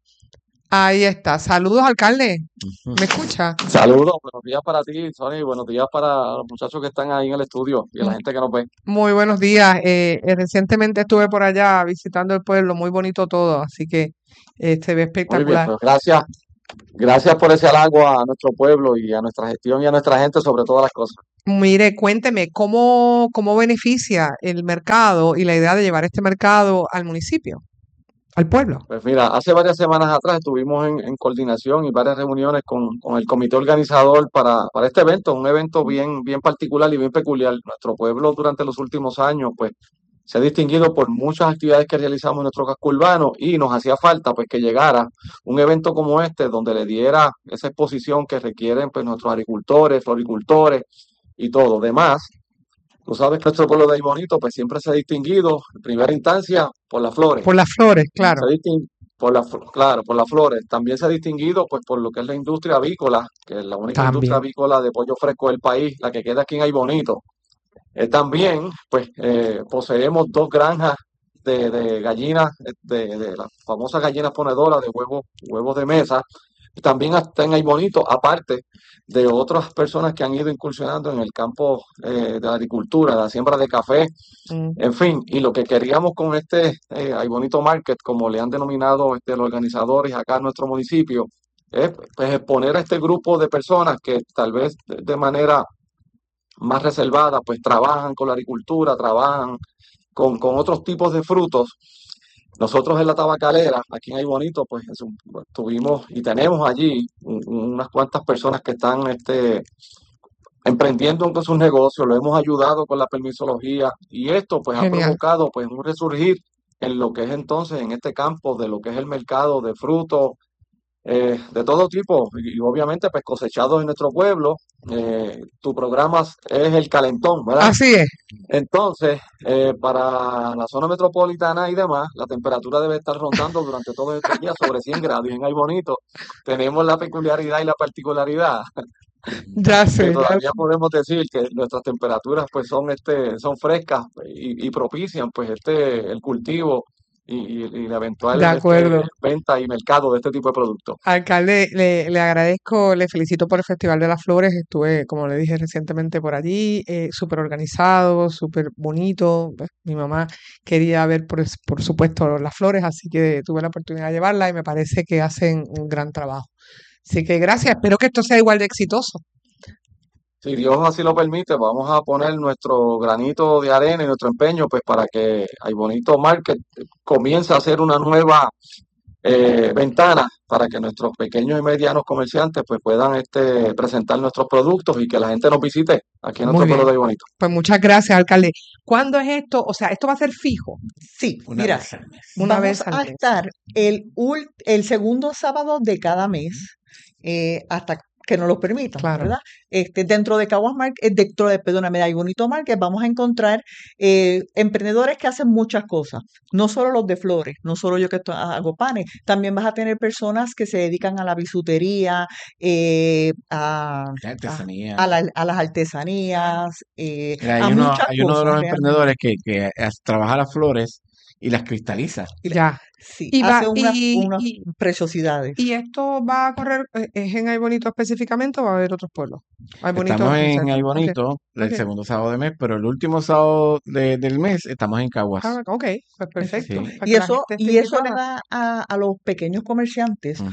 Ahí está. Saludos, alcalde. Ujú. ¿Me escucha? Saludos, buenos días para ti, Sony, buenos días para los muchachos que están ahí en el estudio y a la Mm, gente que nos ve. Muy buenos días. Eh, eh, recientemente estuve por allá visitando el pueblo, muy bonito todo, así que eh, se ve Muy bien, espectacular. pues gracias, gracias por ese halago a nuestro pueblo y a nuestra gestión y a nuestra gente sobre todas las cosas. Mire, cuénteme, ¿cómo, cómo beneficia el mercado y la idea de llevar este mercado al municipio, al pueblo? Pues mira, hace varias semanas atrás estuvimos en, en coordinación y varias reuniones con, con el comité organizador para, para este evento, un evento bien, bien particular y bien peculiar. Nuestro pueblo durante los últimos años, pues, se ha distinguido por muchas actividades que realizamos en nuestro casco urbano y nos hacía falta, pues, que llegara un evento como este donde le diera esa exposición que requieren, pues, nuestros agricultores, floricultores y todo. Además, tú sabes que nuestro pueblo de Ay Bonito, pues, siempre se ha distinguido, en primera instancia, por las flores. Por las flores, claro. Se ha distin- por la, fl- claro, por las flores. También se ha distinguido pues por lo que es la industria avícola, que es la única industria También. avícola de pollo fresco del país, la que queda aquí en Ay Bonito. Eh, también pues eh, poseemos dos granjas de, de gallinas, eh, de, de las famosas gallinas ponedoras de huevos, huevos de mesa. También está en Ay Bonito, aparte de otras personas que han ido incursionando en el campo eh, de la agricultura, de la siembra de café, Mm, en fin, y lo que queríamos con este eh, Ay Bonito Market, como le han denominado este, los organizadores acá en nuestro municipio, es pues, exponer a este grupo de personas que tal vez de, de manera más reservada, pues trabajan con la agricultura, trabajan con, con otros tipos de frutos. Nosotros en la tabacalera, aquí en Ay Bonito, pues es un- pues, tuvimos y tenemos allí un- unas cuantas personas que están este, emprendiendo con sus negocios, lo hemos ayudado con la permisología y esto pues ha Genial. provocado pues un resurgir en lo que es entonces en este campo de lo que es el mercado de frutos eh, de todo tipo y, y obviamente pues cosechados en nuestro pueblo. Eh, tu programa es el calentón, ¿verdad? Así es. Entonces, eh, para la zona metropolitana y demás, la temperatura debe estar rondando durante todos estos días sobre cien grados. Y en Ay Bonito tenemos la peculiaridad y la particularidad Ya que sé, ya todavía sé. podemos decir que nuestras temperaturas pues son este son frescas y, y propician pues este el cultivo y, y- y la eventual De este, acuerdo. venta y mercado de este tipo de productos. Alcalde, le, le agradezco, le felicito por el Festival de las Flores. Estuve, como le dije recientemente, por allí, eh, súper organizado, súper bonito. Pues, mi mamá quería ver, por, es- por supuesto, las flores, así que tuve la oportunidad de llevarla y me parece que hacen un gran trabajo. Así que gracias, espero que esto sea igual de exitoso. Si Dios así lo permite, vamos a poner nuestro granito de arena y nuestro empeño pues para que Ay Bonito Market comience a hacer una nueva eh, ventana para que nuestros pequeños y medianos comerciantes pues puedan este, presentar nuestros productos y que la gente nos visite aquí en Muy nuestro pueblo bien. de Ay Bonito. Pues muchas gracias, alcalde. ¿Cuándo es esto? O sea, ¿esto va a ser fijo? Sí, Una mira, vez al mes. Una vamos vez al a mes. estar el, ul- el segundo sábado de cada mes eh, hasta que nos lo permitan, Claro. ¿verdad? Este, dentro de Caguas Market, dentro de, perdóname, de Ay Bonito Market, vamos a encontrar eh, emprendedores que hacen muchas cosas, no solo los de flores, no solo yo que estoy- hago panes, también vas a tener personas que se dedican a la bisutería, eh, a, La a, artesanía. a la- a las artesanías, eh, Mira, hay a uno, muchas hay uno de cosas los realmente. emprendedores que, que hace- trabaja las flores y las cristaliza. Y la- Ya. sí, Y va, hace unas, y, unas y, preciosidades. y esto va a correr, eh, ¿es en Ay Bonito específicamente o va a haber otros pueblos? Ay Bonito Estamos es en centro. Ay Ok, Bonito el ok. segundo sábado de mes, pero el último sábado de- del mes estamos en Caguas. Ah, ok, pues perfecto. Sí. Para Y que la eso, gente esté y eso le invitada. da a, a los pequeños comerciantes Ujú.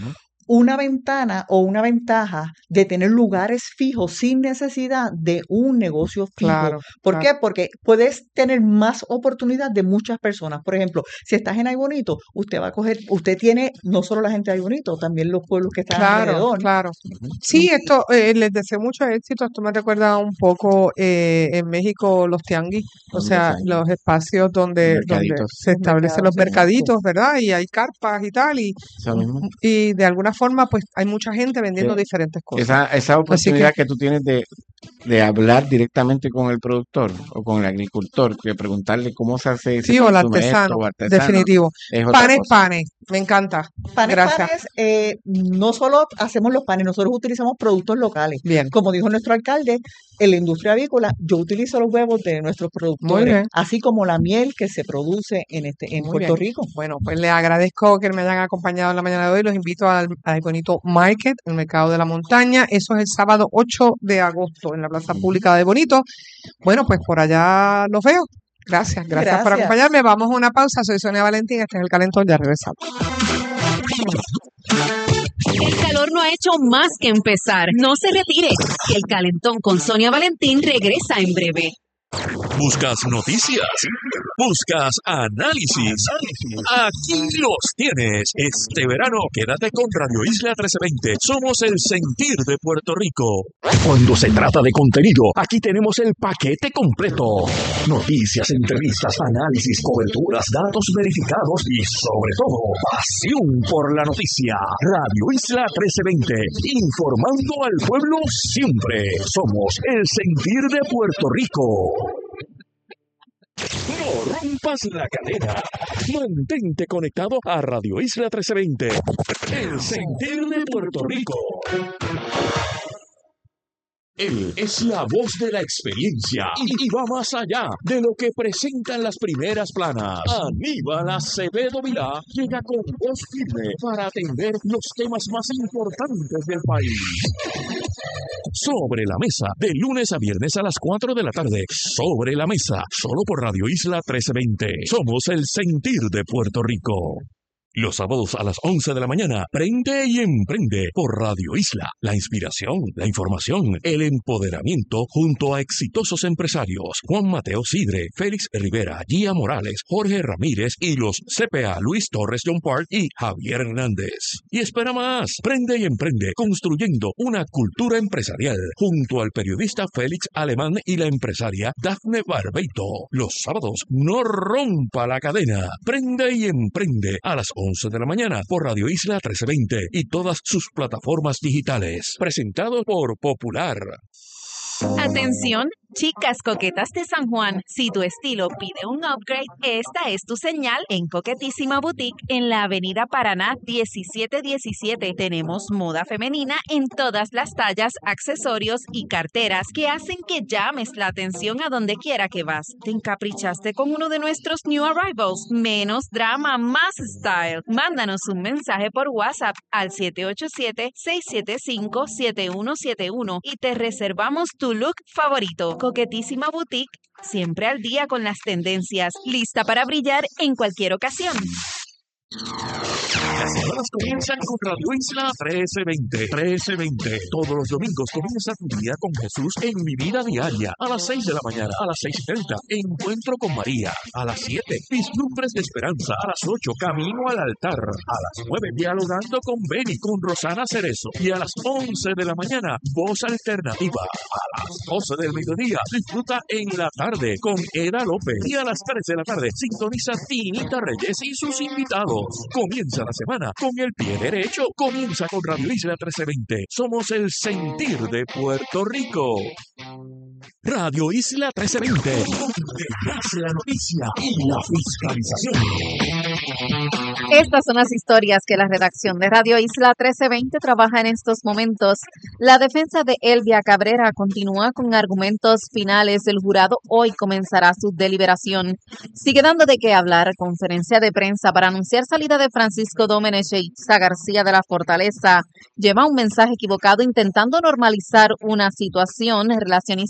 una ventana o una ventaja de tener lugares fijos sin necesidad de un negocio fijo. Claro, ¿Por claro. qué? Porque puedes tener más oportunidad de muchas personas. Por ejemplo, si estás en Ay Bonito, usted va a coger, usted tiene no solo la gente de Ay Bonito, también los pueblos que están Claro, alrededor. claro. Sí, esto eh, les deseo mucho éxito. Esto me recuerda un poco eh, en México los tianguis, o Los sea, tianguis. los espacios donde, donde Mercaditos. se establecen los Mercados en México. mercaditos, ¿verdad? Y hay carpas y tal, y, Eso mismo. y de alguna forma, pues hay mucha gente vendiendo Que diferentes cosas. Esa, esa Así que, oportunidad que tú tienes de, de hablar directamente con el productor o con el agricultor, de preguntarle cómo se hace, se sí, o el consume esto artesano, o artesano, definitivo. es otra Panes, cosa. panes, me encanta. Panes, Gracias. panes, eh, no solo hacemos los panes, nosotros utilizamos productos locales. Bien, Como dijo nuestro alcalde, en la industria avícola, yo utilizo los huevos de nuestros muy productores, bien, así como la miel que se produce en este, en muy Puerto bien. Rico. Bueno, pues les agradezco que me hayan acompañado en la mañana de hoy. Los invito al, al Bonito Market, el mercado de la montaña. Eso es el sábado ocho de agosto en la Plaza Ujú. Pública de Bonito. Bueno, pues por allá los veo. Gracias, gracias por Gracias. acompañarme. Vamos a una pausa. Soy Sonia Valentín. Este es el Calentón. Ya regresamos. El calor no ha hecho más que empezar. No se retire. El Calentón con Sonia Valentín regresa en breve. Buscas noticias, buscas análisis. Aquí los tienes. Este verano quédate con Radio Isla trece veinte. Somos el sentir de Puerto Rico. Cuando se trata de contenido, aquí tenemos el paquete completo. Noticias, entrevistas, análisis, coberturas, datos verificados y sobre todo, pasión por la noticia. Radio Isla trece veinte. Informando al pueblo siempre. Somos el sentir de Puerto Rico. No rompas la cadena. Mantente conectado a Radio Isla trece veinte. El sentir de Puerto Rico. Él es la voz de la experiencia y, y va más allá de lo que presentan las primeras planas. Aníbal Acevedo Vilá llega con voz firme para atender los temas más importantes del país. Sobre la mesa, de lunes a viernes a las cuatro de la tarde. Sobre la mesa, solo por Radio Isla trece veinte. Somos el sentir de Puerto Rico. Los sábados a las once de la mañana, prende y emprende por Radio Isla. La inspiración, la información, el empoderamiento junto a exitosos empresarios. Juan Mateo Sidre, Félix Rivera, Gia Morales, Jorge Ramírez y los C P A Luis Torres John Park y Javier Hernández. Y espera más, prende y emprende construyendo una cultura empresarial junto al periodista Félix Alemán y la empresaria Dafne Barbeito. Los sábados, no rompa la cadena. Prende y emprende a las once de la mañana por Radio Isla trece veinte y todas sus plataformas digitales. Presentado por Popular. Atención, chicas coquetas de San Juan, si tu estilo pide un upgrade, esta es tu señal en Coquetísima Boutique en la Avenida Paraná diecisiete diecisiete. Tenemos moda femenina en todas las tallas, accesorios y carteras que hacen que llames la atención a donde quiera que vas. ¿Te encaprichaste con uno de nuestros new arrivals? Menos drama, más style. Mándanos un mensaje por WhatsApp al siete ocho siete, seis siete cinco, siete uno siete uno y te reservamos tu look favorito. Coquetísima Boutique, siempre al día con las tendencias, lista para brillar en cualquier ocasión. Las semanas comienzan con Radio Isla trece veinte. trece veinte. Todos los domingos comienza tu día con Jesús en Mi Vida Diaria. A las seis de la mañana, a las seis y treinta, Encuentro con María. A las siete, Vislumbres de Esperanza. A las ocho, Camino al Altar. A las nueve, Dialogando con Beni, con Rosana Cerezo. Y a las once de la mañana, Voz Alternativa. A las doce del mediodía, disfruta en la tarde con Eda López. Y a las tres de la tarde, sintoniza Tinita Reyes y sus invitados. Comienza la semana con el pie derecho. Comienza con Radio Isla trece veinte. Somos el sentir de Puerto Rico. Radio Isla trece veinte. Donde nace la noticia y la fiscalización. Estas son las historias que la redacción de Radio Isla trece veinte trabaja en estos momentos. La defensa de Elvia Cabrera continúa con argumentos finales. El jurado hoy comenzará su deliberación. Sigue dando de qué hablar. Conferencia de prensa para anunciar salida de Francisco Domenech e Itza García de la Fortaleza. Lleva un mensaje equivocado intentando normalizar una situación. El relacionista profesional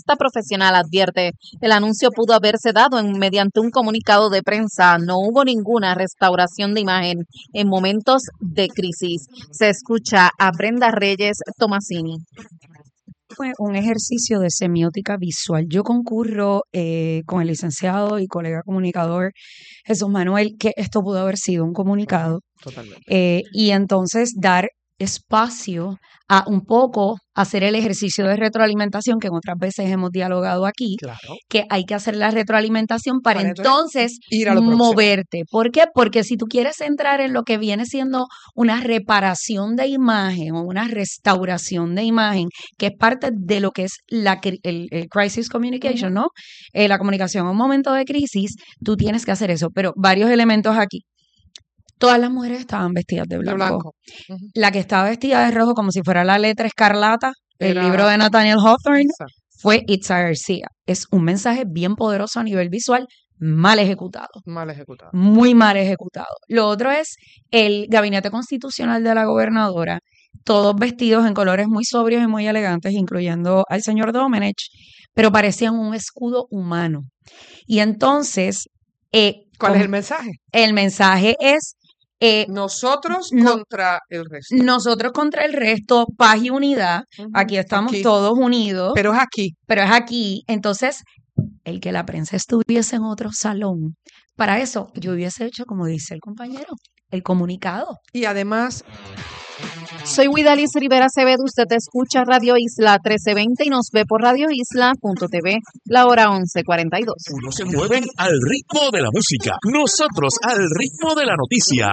profesional advierte, el anuncio pudo haberse dado en, mediante un comunicado de prensa. No hubo ninguna restauración de imagen en momentos de crisis. Se escucha a Brenda Reyes Tomasini. Fue un ejercicio de semiótica visual. Yo concurro eh, con el licenciado y colega comunicador Jesús Manuel que esto pudo haber sido un comunicado. Totalmente. Eh, y entonces dar espacio a un poco hacer el ejercicio de retroalimentación que otras veces hemos dialogado aquí, Claro. que hay que hacer la retroalimentación para, Para entonces ir a lo próximo. moverte. ¿Por qué? Porque si tú quieres entrar en lo que viene siendo una reparación de imagen o una restauración de imagen, que es parte de lo que es la, cri- el, el crisis communication, ¿no? Eh, la comunicación en un momento de crisis, tú tienes que hacer eso, pero varios elementos aquí. Todas las mujeres estaban vestidas de De blanco. blanco. Ujú. La que estaba vestida de rojo como si fuera la letra escarlata, el Era- libro de Nathaniel Hawthorne, Exacto. fue Itza García. Es un mensaje bien poderoso a nivel visual, mal ejecutado. Mal ejecutado. Muy mal ejecutado. Lo otro es el gabinete constitucional de la gobernadora, todos vestidos en colores muy sobrios y muy elegantes, incluyendo al señor Domenech, pero parecían un escudo humano. Y entonces, eh, ¿Cuál con- es el mensaje? el mensaje es eh, Nosotros no- contra el resto. nosotros contra el resto, paz y unidad. Ujú. Aquí estamos Aquí. todos unidos, Pero es aquí. pero es aquí. Entonces, el que la prensa estuviese en otro salón, para eso yo hubiese hecho, como dice el compañero, el comunicado. Y además, Soy Widalis Rivera Acevedo, usted escucha Radio Isla trece veinte y nos ve por radio isla punto t v, la hora once cuarenta y dos. Unos se mueven al ritmo de la música, nosotros al ritmo de la noticia.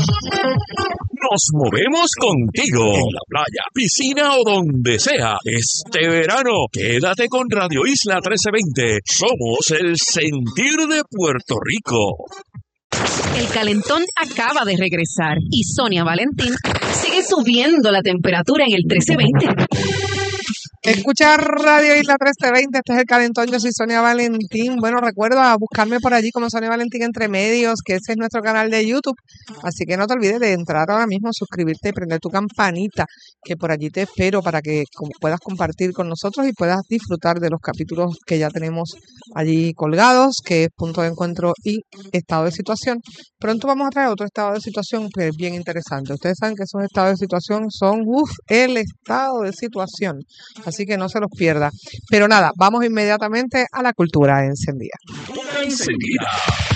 Nos movemos contigo en la playa, piscina o donde sea. Este verano, quédate con Radio Isla trece veinte. Somos el sentir de Puerto Rico. El calentón acaba de regresar y Sonia Valentín sigue subiendo la temperatura en el trece veinte. escucha Radio Isla trece veinte, este es el calentón, yo soy Sonia Valentín. Bueno, recuerda buscarme por allí como Sonia Valentín Entre Medios, que ese es nuestro canal de YouTube. Así que no te olvides de entrar ahora mismo, suscribirte y prender tu campanita, que por allí te espero para que com- puedas compartir con nosotros y puedas disfrutar de los capítulos que ya tenemos allí colgados, que es Punto de Encuentro y Estado de Situación. Pronto vamos a traer otro estado de situación que es bien interesante. Ustedes saben que esos estados de situación son, uff, el estado de situación. Así que no se los pierda. Pero nada, vamos inmediatamente a la cultura encendida. Enseguida.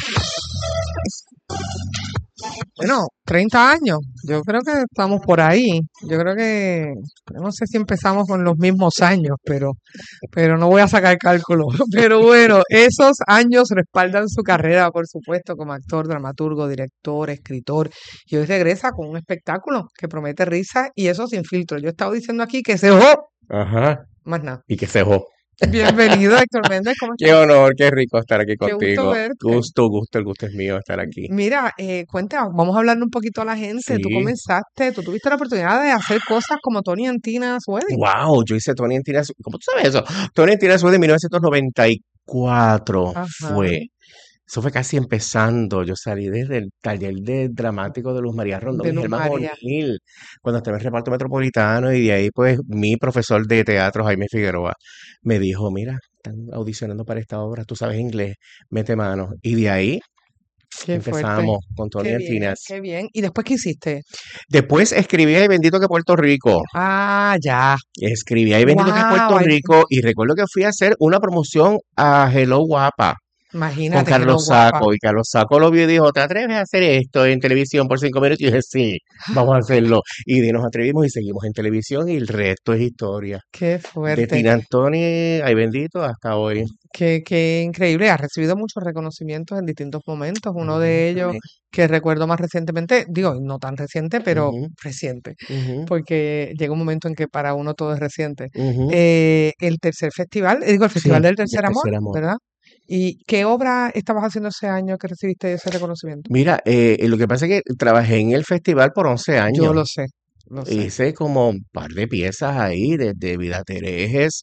Bueno, treinta años. Yo creo que estamos por ahí. Yo creo que, no sé si empezamos con los mismos años, pero, pero no voy a sacar cálculo. Pero bueno, esos años respaldan su carrera, por supuesto, como actor, dramaturgo, director, escritor. Y hoy regresa con un espectáculo que promete risa y eso sin filtro. Yo he estado diciendo aquí que se ¡oh! Ajá. Más nada. Y que se jo. Bienvenido, Héctor Méndez. ¿Cómo Qué estás? honor, qué rico estar aquí Qué gusto contigo. verte. Gusto, gusto, el gusto es mío estar aquí. Mira, eh, cuenta, vamos a hablarle un poquito a la gente. Tú Sí. comenzaste, tú tuviste la oportunidad de hacer cosas como Tony and Tina's Wedding. Wow, yo hice Tony and Tina's, ¿cómo tú sabes eso? Tony and Tina's Wedding de mil novecientos noventa y cuatro Ajá. fue. Eso fue casi empezando. Yo salí desde el taller de dramático de Luz María Rondón De y Luz Germán María. O'Neill, cuando estaba en el reparto metropolitano, y de ahí pues mi profesor de teatro, Jaime Figueroa, me dijo, mira, están audicionando para esta obra, tú sabes inglés, mete mano. Y de ahí Qué fuerte. empezamos con Tony Qué and bien, Tina's. qué bien. ¿Y después qué hiciste? Después escribí Ay Bendito que Puerto Rico. Ah, ya. Escribí Ay Bendito que Wow, Puerto ay, Rico y recuerdo que fui a hacer una promoción a Hello Guapa con imagínate que no Carlos guapa. Saco, y Carlos Saco lo vio y dijo, ¿te atreves a hacer esto en televisión por cinco minutos? Y yo dije, sí, vamos a hacerlo. Y de nos atrevimos y seguimos en televisión y el resto es historia. Qué De fuerte. Tina Antoni, Ay Bendito, hasta hoy. Qué, qué increíble. Has recibido muchos reconocimientos en distintos momentos. Uno Ujú, de ellos amén. que recuerdo más recientemente, digo, no tan reciente, pero Ujú, reciente, ujú, porque llega un momento en que para uno todo es reciente. ujú. Eh, el tercer festival, eh, digo, el Sí, Festival del del Tercer Amor, tercer amor. ¿verdad? ¿Y qué obra estabas haciendo ese año que recibiste ese reconocimiento? Mira, eh, lo que pasa es que trabajé en el festival por once Yo años. lo sé, lo sé. Hice como un par de piezas ahí, desde Vida Terejes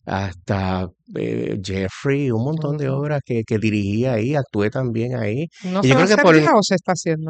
hasta eh, Jeffrey, un montón de Ujú. obras que, que dirigí ahí, actué también ahí. ¿No Y se yo va a creo que hacer por, ya o se está haciendo?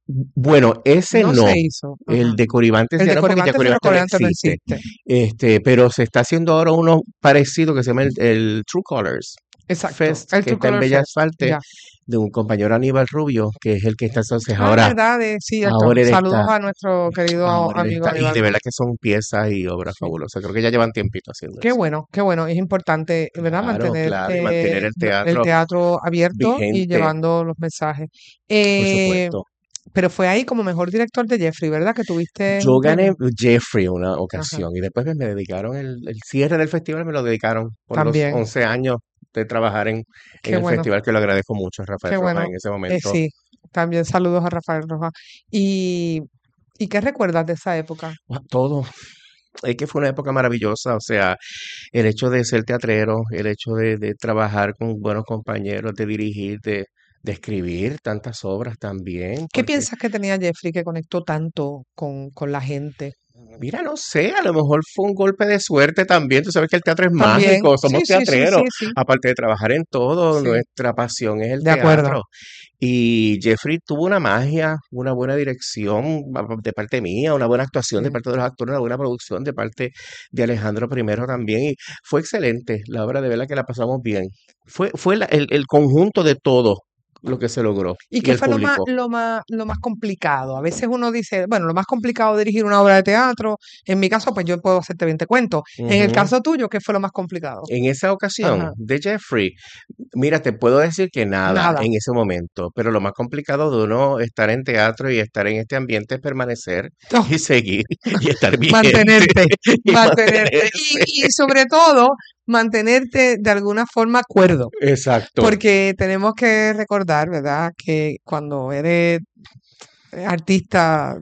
Bueno, ese No no. se hizo. Ajá. El de Coribantes El ya de no, porque ya Coribantes, pero Coribantes no Coribantes no existe. existe. Este, pero se está haciendo ahora uno parecido que se llama el, el True Colors Exacto. Fest, El que True está en Color Bellas Fest. Artes, Ya. de un compañero Aníbal Rubio, que es el que está entonces Ah, ahora, verdad, es cierto. ahora él Saludos está, a nuestro querido ahora él amigo está, y Aníbal. de verdad que son piezas y obras Sí. fabulosas. Creo que ya llevan tiempito haciendo Qué eso. bueno, qué bueno. Es importante, ¿verdad? Claro, Mantener claro, y eh, mantener el el teatro teatro abierto y vigente, llevando los mensajes. por Eh, supuesto. pero fue ahí como mejor director de Jeffrey, ¿verdad? Que tuviste Yo un gané premio. Jeffrey una Ajá. ocasión y después me me dedicaron el, el cierre del festival, me lo dedicaron por los También. once años de trabajar en, en Qué el bueno, festival, que lo agradezco mucho a Rafael qué Rojas bueno. en ese Eh, momento. sí, también saludos a Rafael Rojas. ¿Y, ¿y qué recuerdas de esa época? Wow, todo. Es que fue una época maravillosa, o sea, el hecho de ser teatrero, el hecho de, de trabajar con buenos compañeros, de dirigir, de, de escribir tantas obras también, ¿Qué porque piensas que tenía Jeffrey que conectó tanto con, con la gente? mira, no sé, a lo mejor fue un golpe de suerte también. Tú sabes que el teatro es También, mágico, sí, somos sí, sí, teatreros. sí, sí, Aparte de trabajar en todo, sí, nuestra pasión es el de acuerdo. teatro. Y Jeffrey tuvo una magia, una buena dirección a- de parte mía, una buena actuación de Sí. parte de los actores, una buena producción de parte de Alejandro primero también. Y fue excelente, la obra de verdad que la pasamos bien. Fue, fue la- el, el conjunto de todo lo que se logró ¿Y y qué el fue lo más, público. lo más, lo más complicado? A veces uno dice, bueno, lo más complicado es dirigir una obra de teatro. En mi caso, pues yo puedo hacerte veinte cuentos. En el Ujú. caso tuyo, ¿qué fue lo más complicado? En esa ocasión Ajá, de Jeffrey, mira, te puedo decir que nada nada. en ese momento, pero lo más complicado de uno estar en teatro y estar en este ambiente es permanecer Oh, y seguir y estar vigente mantenerte, y mantenerte. mantenerse. Y, y sobre todo, mantenerte de alguna forma cuerdo. Exacto. Porque tenemos que recordar, ¿verdad? Que cuando eres artista,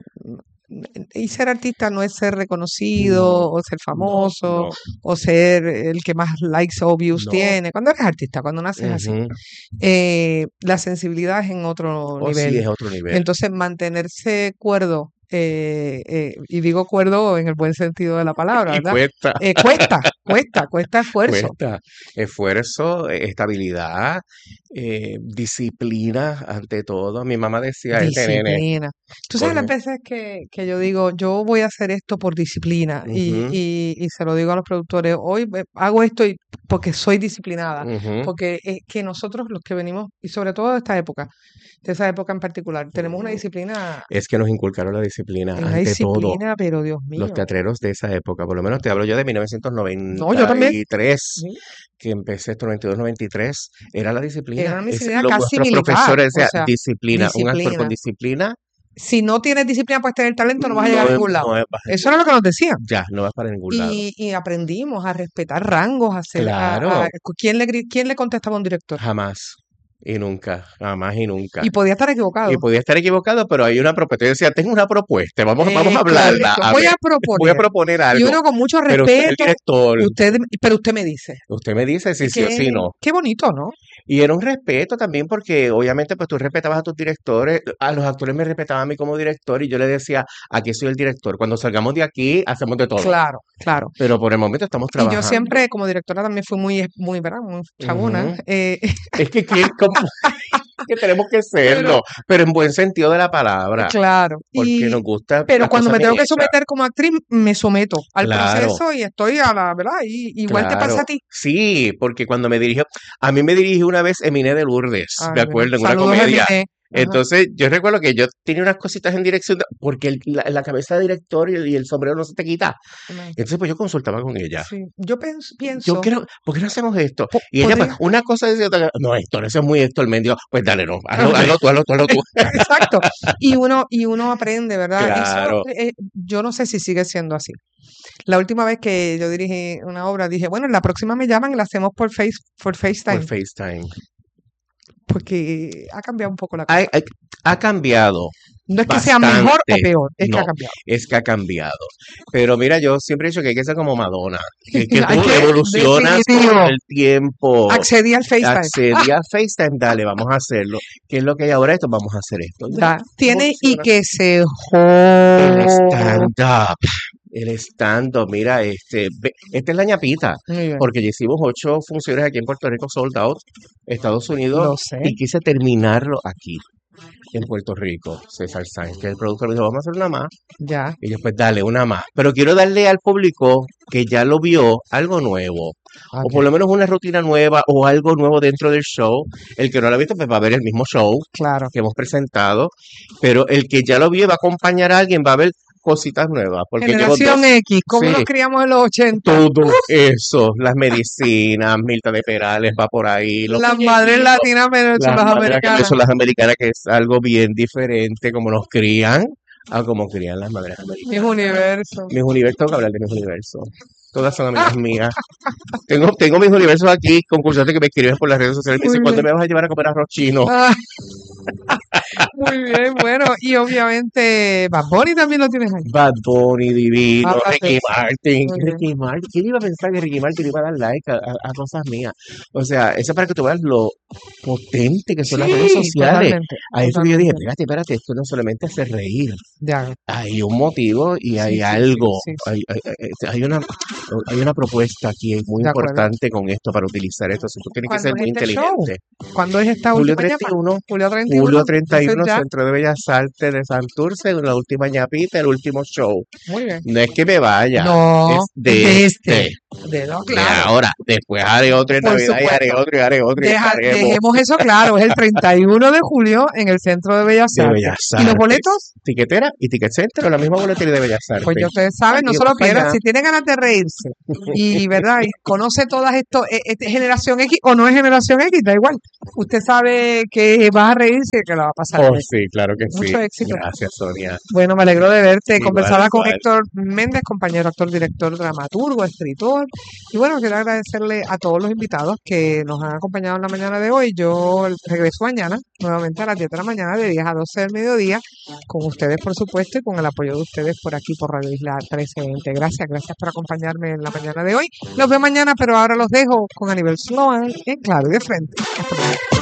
y ser artista no es ser reconocido No, o ser no, famoso no, o ser el que más likes o views no. tiene. Cuando eres artista, cuando naces así, Ujú. eh, la sensibilidad es en otro Oh, sí, nivel. es otro nivel. Entonces, mantenerse cuerdo, eh, eh, y digo cuerdo en el buen sentido de la palabra, Y ¿verdad? cuesta, Eh, cuesta, cuesta, cuesta esfuerzo. cuesta. Esfuerzo, eh, estabilidad, eh, disciplina ante todo. Mi mamá decía, este nene, Disciplina. Tú sabes las coge. veces que, que yo digo, yo voy a hacer esto por disciplina y, Ujú, y, y se lo digo a los productores, hoy eh, hago esto y porque soy disciplinada, ujú. porque es que nosotros los que venimos, y sobre todo de esta época, de esa época en particular, tenemos una disciplina, Es que nos inculcaron la disciplina una ante todo. disciplina, pero Dios Los mío. teatreros de esa época, por lo menos te hablo yo de No, yo también. mil novecientos noventa y tres, Sí. que empecé esto noventa y dos, noventa y tres, era la Era disciplina. una Es disciplina lo, casi nuestros militar, profesores o decían, sea, disciplina, un actor con disciplina. disciplina Si no tienes disciplina, puedes tener talento, no vas a llegar a no, ningún lado. no vas a Eso era lo que nos decían. ya, no vas para ningún lado. Y, y aprendimos a respetar rangos, a hacer, a, a- Claro, ¿quién le, gri- quién le contestaba a un director? jamás y nunca, jamás y nunca. Y podía estar Y equivocado. podía estar equivocado, pero hay una propuesta. Yo decía, tengo una propuesta, vamos, vamos a Es hablarla. correcto. A Voy ver, a voy a proponer. proponer Y algo. uno con mucho Pero usted es el respeto, director, usted, pero usted me dice. usted me dice si Y sí o si qué, no. qué bonito, ¿no? Y era un respeto también porque obviamente pues tú respetabas a tus directores, a los actores me respetaban a mí como director y yo le decía, aquí soy el director, cuando salgamos de aquí hacemos de todo, Claro, claro. pero por el momento estamos Y yo trabajando. siempre, como directora, también fui muy, muy, ¿verdad? Muy chabona. Ujú. eh, Es que, que, como- que tenemos que pero, serlo, pero en buen sentido de la palabra, claro. porque nos Y, gusta pero las cuando cosas me bien tengo que hechas. someter como actriz, me someto al Claro, proceso y estoy a la, ¿verdad? Y, igual te pasa claro. a ti. Sí, porque cuando me dirigió, a mí me dirigió una vez Emine de Lourdes, Ay, me mira. acuerdo, en una Saludos a comedia. Emine. Ajá. Entonces, yo recuerdo que yo tenía unas cositas en dirección, de- porque el- la, la cabeza de director y, y el sombrero no se te quita. Imagínate. Entonces, pues yo consultaba con ella. Sí, yo pens- Yo pienso, quiero, ¿por qué no hacemos esto? po- Y ella, pues, podría, una cosa decía otra, no, Héctor, eso es muy Héctor Mendio. Pues dale, no, hazlo, ok, hazlo tú, hazlo tú, hazlo tú. exacto. Y uno, y uno aprende, ¿verdad? Eso, Claro, eh, yo no sé si sigue siendo así. La última vez que yo dirigí una obra, dije, bueno, la próxima me llaman y la hacemos por face, por por FaceTime, FaceTime. porque ha cambiado un poco la Ha, cosa. ha- ha cambiado No es que sea mejor o bastante. peor, es que ha No, cambiado. es que ha cambiado. Pero mira, yo siempre he dicho que hay que ser como Madonna, que, que Hay tú que, evolucionas con definitivo, el tiempo. accedí al FaceTime. Accedí a FaceTime, dale, vamos a hacerlo. ¿Qué es lo que hay ahora? Esto, vamos a hacer esto. Ya, Ya, tiene y evoluciona. que se El joda. stand-up, el stand-up, mira, este, ve- esta es la ñapita, Muy bien, porque ya hicimos ocho funciones aquí en Puerto Rico, sold out, Estados lo Unidos, sé. y quise terminarlo aquí. en Puerto Rico, César Sáenz, que el productor me dijo, vamos a hacer una más. Ya. Y después dale una más. Pero quiero darle al público que ya lo vio algo nuevo. O por lo menos una rutina nueva o algo nuevo dentro del show. El que no lo ha visto pues va a ver el mismo show claro. que hemos presentado. Pero el que ya lo vio va a acompañar a alguien, va a ver cositas nuevas. Porque Generación dos, X, ¿cómo sí, nos criamos en los ochenta? todo eso, las medicinas, Mirta de Perales va por ahí. Los Las madres latinas menos las las madres americanas. que son las americanas, que es algo bien diferente, como nos crían, a como crían las madres americanas. Mis universos. Mis universos, tengo que hablar de mis universos. Todas son amigas mías. Tengo, tengo mis universos aquí, concursantes que me escriben por las redes sociales. Me dicen, ¿cuándo me vas a llevar a comer arroz chino? Ah, muy bien, bueno, y obviamente Bad Bunny también lo tienes ahí. Bad Bunny, divino, Háblate. Ricky Martin. Muy bien. Ricky Martin. ¿Quién iba a pensar que Ricky Martin iba a dar like a, a- a cosas mías? O sea, eso es para que tú veas lo potente que son las redes Sí, sociales. totalmente, Ahí fue que yo dije, totalmente. espérate, espérate, esto no solamente hace reír. Ya. Hay un motivo y hay Sí, sí, algo. sí, sí, Hay, hay, hay- hay una, hay una propuesta aquí muy De acuerdo. importante con esto para utilizar esto. O sea, tú tienes que ¿Cuándo ser es muy este show? inteligente. ¿Cuándo es esta Julio última treinta y uno, llamada? Julio treinta y uno. Julio treinta y uno, Entonces ya, Centro de Bellas Artes de Santurce, en la última ñapita, el último show. muy bien. No es que me vaya, No, es de, de este. este. De no, De claro. ahora. Después haré otro en Por Navidad y haré supuesto. otro y haré otro y Deja- haremos dejemos eso claro, es el treinta y uno de julio en el Centro de Bellas de Artes. Bellas ¿Y los Artes. boletos? Tiquetera y Ticket Center, la misma boletería de Bellas Artes. Pues ya ustedes saben, no Aquí se lo vamos pierdan. allá. Si tiene ganas de reírse y, ¿verdad? Y conoce todas esto, eh, eh, generación X o no es generación X, da igual. Usted sabe que vas a reírse y que la va a pasar Oh, bien. sí, claro que sí. Mucho éxito. Gracias, Sonia. Bueno, me alegro de verte. Igual, Conversaba con igual. Héctor Méndez, compañero actor, director, dramaturgo, escritor. Y bueno, quiero agradecerle a todos los invitados que nos han acompañado en la mañana de hoy. Yo regreso mañana, nuevamente a las diez de la mañana, de diez a doce del mediodía, con ustedes, por supuesto, y con el apoyo de ustedes por aquí, por Radio Isla trece veinte. Gracias, gracias por acompañarme en la mañana de hoy. Los veo mañana, pero ahora los dejo con Aníbal Sloan en Claro y de Frente. Hasta mañana.